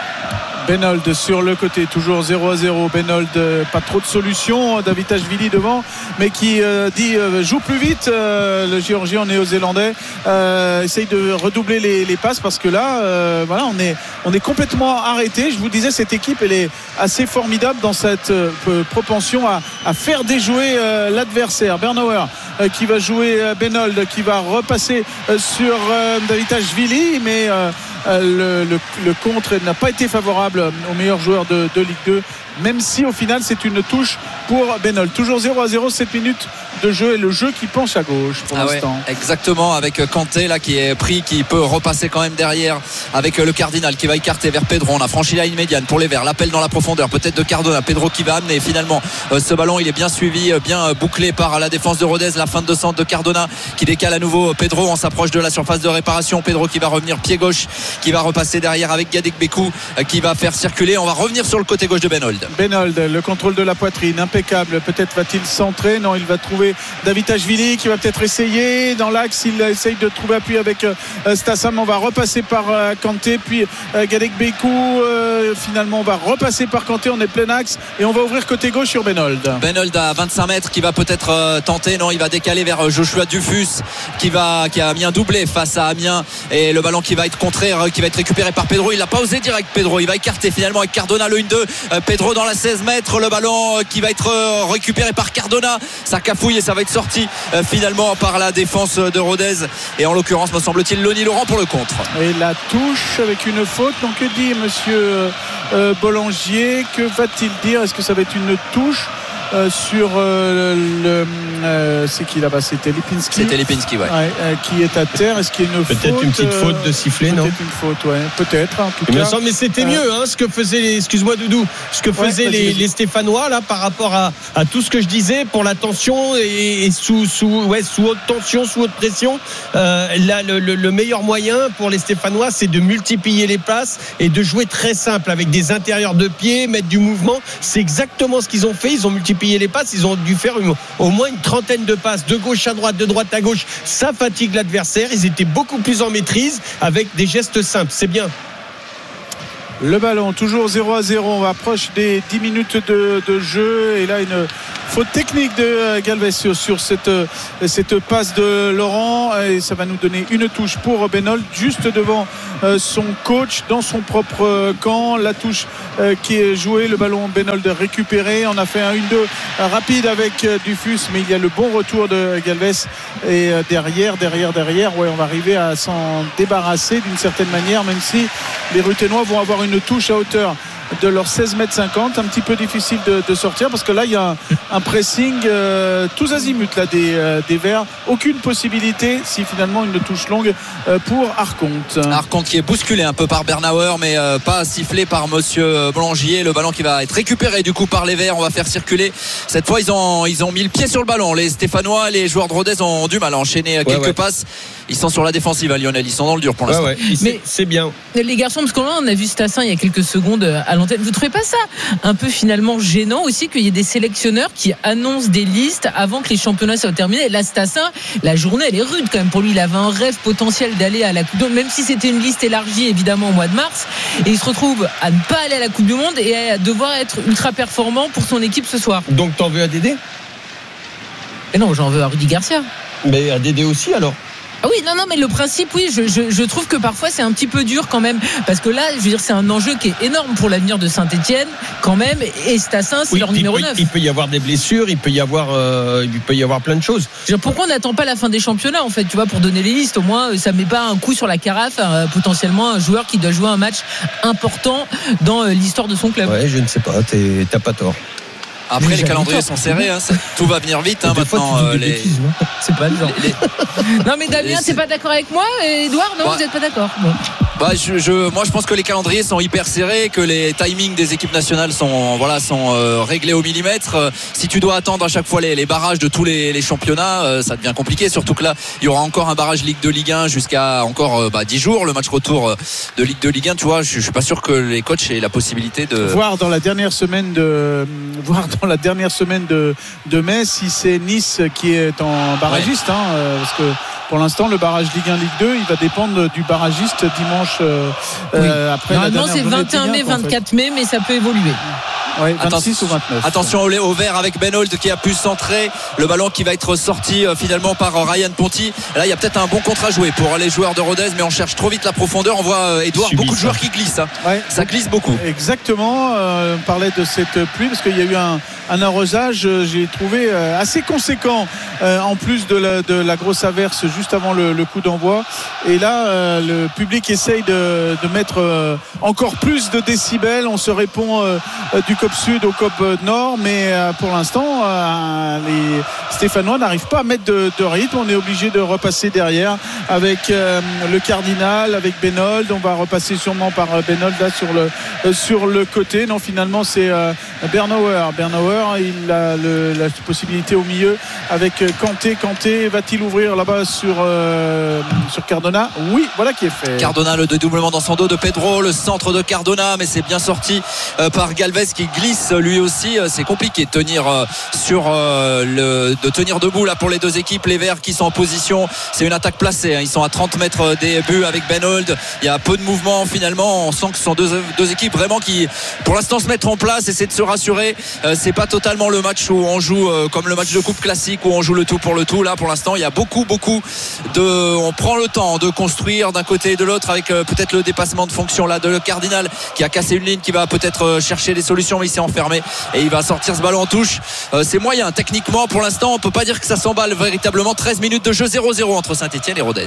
Benhold sur le côté, toujours zéro à zéro. Benhold, pas trop de solutions. Davitashvili devant, mais qui euh, dit euh, joue plus vite. Euh, le Géorgien néo-zélandais euh, essaye de redoubler les, les passes, parce que là, euh, voilà, on est, on est complètement arrêté. Je vous disais, cette équipe, elle est assez formidable dans cette euh, propension à, à faire déjouer euh, l'adversaire. Bernauer euh, qui va jouer euh, Benhold, qui va repasser euh, sur euh, Davitashvili, mais euh, le, le, le contre n'a pas été favorable au meilleur joueur de, de Ligue deux, même si au final c'est une touche pour Benol. Toujours zéro à zéro, sept minutes de jeu et le jeu qui penche à gauche pour ah l'instant. Ouais, exactement, avec Kanté là qui est pris, qui peut repasser quand même derrière avec le Cardinal qui va écarter vers Pedro. On a franchi la ligne médiane pour les Verts, l'appel dans la profondeur peut-être de Cardona, Pedro qui va amener finalement euh, ce ballon, il est bien suivi, bien euh, bouclé par la défense de Rodez, la fin de centre de Cardona qui décale à nouveau Pedro, on s'approche de la surface de réparation, Pedro qui va revenir pied gauche, qui va repasser derrière avec Gadek Bekou euh, qui va faire circuler, on va revenir sur le côté gauche de Benold. Benold, le contrôle de la poitrine impeccable, peut-être va-t-il centrer, non, il va trouver David Ashvili qui va peut-être essayer dans l'axe, il essaye de trouver appui avec euh, Stassam, on va repasser par euh, Kanté, puis euh, Gadek Bekou, euh, finalement on va repasser par Kanté, on est plein axe et on va ouvrir côté gauche sur Benold. Benold à vingt-cinq mètres qui va peut-être euh, tenter, non, il va décaler vers Joshua Dufus qui, va, qui a mis un doublé face à Amiens et le ballon qui va être contré, qui va être récupéré par Pedro, il n'a pas osé direct Pedro, il va écarter finalement avec Cardona le un deux, euh, Pedro dans la seize mètres, le ballon euh, qui va être euh, récupéré par Cardona, ça cafouille et ça va être sorti euh, finalement par la défense de Rodez et en l'occurrence me semble-t-il Lonnie Laurent pour le contre. Et la touche avec une faute, donc que dit monsieur euh, Bollangier, que va-t-il dire, est-ce que ça va être une touche Euh, sur euh, le euh, c'est qui là-bas, c'était Lipinski c'était Lipinski ouais, ouais euh, qui est à terre, est-ce qu'il y a une peut-être faute, une petite faute de sifflet, peut-être non peut-être une faute, ouais, peut-être en tout mais, cas mais c'était euh, mieux hein, ce que faisaient les, excuse-moi Doudou, ce que faisaient ouais, les, les Stéphanois là par rapport à, à tout ce que je disais pour la tension et, et sous, sous, ouais, sous haute tension, sous haute pression, euh, là le, le, le meilleur moyen pour les Stéphanois c'est de multiplier les passes et de jouer très simple avec des intérieurs de pied, mettre du mouvement, c'est exactement ce qu'ils ont fait, ils ont multiplié les passes, ils ont dû faire une, au moins une trentaine de passes de gauche à droite, de droite à gauche, ça fatigue l'adversaire, ils étaient beaucoup plus en maîtrise avec des gestes simples, c'est bien. Le ballon toujours zéro à zéro, on approche des dix minutes de, de jeu et là une faute technique de Galvez sur, sur cette, cette passe de Laurent et ça va nous donner une touche pour Benold juste devant son coach dans son propre camp, la touche qui est jouée, le ballon Benold récupéré, on a fait un un deux rapide avec Dufus mais il y a le bon retour de Galvez et derrière, derrière, derrière ouais, on va arriver à s'en débarrasser d'une certaine manière, même si les Ruténois vont avoir une touche à hauteur de leurs seize mètres cinquante, un petit peu difficile de, de sortir parce que là il y a un, un pressing euh, tous azimuts là, des, euh, des Verts, aucune possibilité si finalement une touche longue euh, pour Arconte. Arconte qui est bousculé un peu par Bernauer mais euh, pas sifflé par monsieur Blangier, le ballon qui va être récupéré du coup par les Verts, on va faire circuler cette fois, ils ont, ils ont mis le pied sur le ballon, les Stéphanois, les joueurs de Rodez ont du mal à enchaîner ouais, quelques ouais. passes, ils sont sur la défensive à Lionel, ils sont dans le dur pour l'instant. Ouais, ouais. Mais c'est bien les garçons, parce qu'on a vu Stassin il y a quelques secondes à l'antenne, vous trouvez pas ça un peu finalement gênant aussi qu'il y ait des sélectionneurs qui annoncent des listes avant que les championnats soient terminés? Là Stassin, la journée elle est rude quand même pour lui, il avait un rêve potentiel d'aller à la Coupe du Monde, même si c'était une liste élargie évidemment au mois de mars, et il se retrouve à ne pas aller à la Coupe du Monde et à devoir être ultra performant pour son équipe ce soir. Donc t'en veux à Dédé? Et non, j'en veux à Rudy Garcia. Mais à Dédé aussi alors? Ah oui, non, non, mais le principe, oui, je, je, je trouve que parfois c'est un petit peu dur quand même, parce que là, je veux dire, c'est un enjeu qui est énorme pour l'avenir de Saint-Etienne quand même, et Stassin, c'est oui, leur numéro peut, neuf. Il peut y avoir des blessures, il peut y avoir, euh, il peut y avoir plein de choses. Genre, pourquoi on n'attend pas la fin des championnats en fait, tu vois, pour donner les listes? Au moins, ça met pas un coup sur la carafe, euh, potentiellement un joueur qui doit jouer un match important dans euh, l'histoire de son club. Ouais, je ne sais pas, t'es, t'as pas tort. Après, mais les calendriers sont serrés, hein, ça, tout va venir vite hein, maintenant. Euh, les... bêtises, c'est pas le genre. Les, les... Non, mais Damien, t'es pas d'accord avec moi? Et Edouard, non, bah, vous n'êtes pas d'accord? Bon. Bah, je, je, moi, je pense que les calendriers sont hyper serrés, que les timings des équipes nationales sont, voilà, sont euh, réglés au millimètre. Euh, si tu dois attendre à chaque fois les, les barrages de tous les, les championnats, euh, ça devient compliqué. Surtout que là, il y aura encore un barrage Ligue deux Ligue un jusqu'à encore euh, bah, dix jours, le match retour de Ligue deux Ligue un. Tu vois, je, je suis pas sûr que les coachs aient la possibilité de voir dans la dernière semaine de voir dans la dernière semaine de, de mai si c'est Nice qui est en barragiste, ouais. hein, euh, parce que pour l'instant le barrage Ligue un Ligue deux il va dépendre du barragiste dimanche euh, oui. euh, après normalement la c'est vingt et un mai vingt-quatre mai mais ça peut évoluer. Ouais, vingt-six ou vingt-neuf. Attention au, au vert avec Benold qui a pu centrer le ballon qui va être sorti euh, finalement par euh, Ryan Ponty. Là il y a peut-être un bon contre à jouer pour les joueurs de Rodez, mais on cherche trop vite la profondeur. On voit euh, Edouard, beaucoup de joueurs qui glissent hein. Ouais. Ça glisse beaucoup. Exactement, euh, on parlait de cette pluie parce qu'il y a eu un, un arrosage, j'ai trouvé assez conséquent, en plus de la, de la grosse averse juste avant le, le coup d'envoi. Et là, le public essaye de, de mettre encore plus de décibels. On se répond du C O P Sud au C O P Nord, mais pour l'instant, les Stéphanois n'arrivent pas à mettre de, de rythme. On est obligé de repasser derrière avec le Cardinal, avec Benold. On va repasser sûrement par Benold là sur le, sur le côté. Non, finalement, c'est Bernauer. Bernauer, il a le, la possibilité au milieu avec Kanté. Kanté va-t-il ouvrir là-bas sur, euh, sur Cardona? Oui, voilà qui est fait. Cardona, le dédoublement dans son dos de Pedro, le centre de Cardona, mais c'est bien sorti euh, par Galvez qui glisse lui aussi. C'est compliqué de tenir euh, sur euh, le, de tenir debout là pour les deux équipes. Les Verts qui sont en position, c'est une attaque placée, hein. Ils sont à trente mètres des buts avec Benold. Il y a peu de mouvement finalement. On sent que ce sont deux, deux équipes vraiment qui pour l'instant se mettent en place, essaient de se rassurer. Euh, c'est pas totalement le match où on joue euh, comme le match de coupe classique où on joue le tout pour le tout. Là pour l'instant il y a beaucoup beaucoup de on prend le temps de construire d'un côté et de l'autre avec euh, peut-être le dépassement de fonction là de le Cardinal qui a cassé une ligne, qui va peut-être euh, chercher des solutions, mais il s'est enfermé et il va sortir ce ballon en touche. euh, c'est moyen techniquement pour l'instant, on peut pas dire que ça s'emballe véritablement. Treize minutes de jeu, zéro zéro entre Saint-Etienne et Rodez.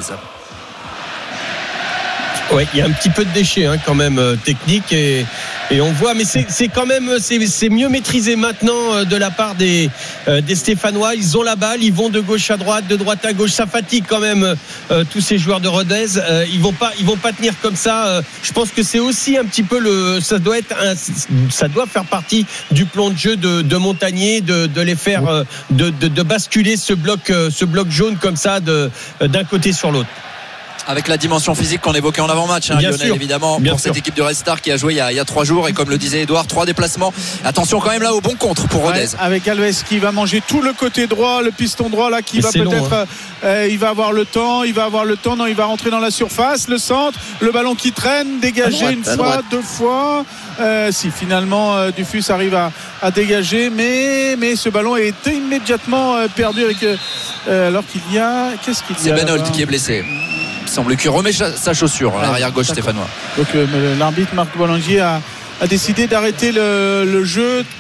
Ouais, il y a un petit peu de déchets hein, quand même euh, technique et, et on voit, mais c'est, c'est quand même c'est, c'est mieux maîtrisé maintenant euh, de la part des, euh, des Stéphanois. Ils ont la balle, ils vont de gauche à droite, de droite à gauche. Ça fatigue quand même euh, tous ces joueurs de Rodez. Euh, ils vont pas, ils vont pas tenir comme ça. Euh, je pense que c'est aussi un petit peu le, ça doit être, un, ça doit faire partie du plan de jeu de, de Montagnier, de, de les faire, euh, de, de, de basculer ce bloc, euh, ce bloc jaune comme ça de, d'un côté sur l'autre. Avec la dimension physique qu'on évoquait en avant-match, hein, Lionel, sûr. évidemment, Bien pour sûr. cette équipe de Red Star qui a joué il y a, il y a trois jours. Et comme le disait Edouard, trois déplacements. Attention quand même là au bon contre pour Rodez. Ouais, avec Galvez qui va manger tout le côté droit, le piston droit là qui Mais va c'est peut-être. long, hein. euh, il va avoir le temps, il va avoir le temps. Non, il va rentrer dans la surface. Le centre, le ballon qui traîne, dégagé droite, une à fois, droite. deux fois. Euh, si finalement euh, Dufus arrive à, à dégager, mais, mais ce ballon est immédiatement euh, perdu avec, euh, alors qu'il y a. Qu'est-ce qu'il y a C'est Benold là-bas qui est blessé. Il semble qu'il remet sa chaussure à l'arrière gauche stéphanois. Donc euh, l'arbitre Marc Bollandier a, a décidé d'arrêter le, le jeu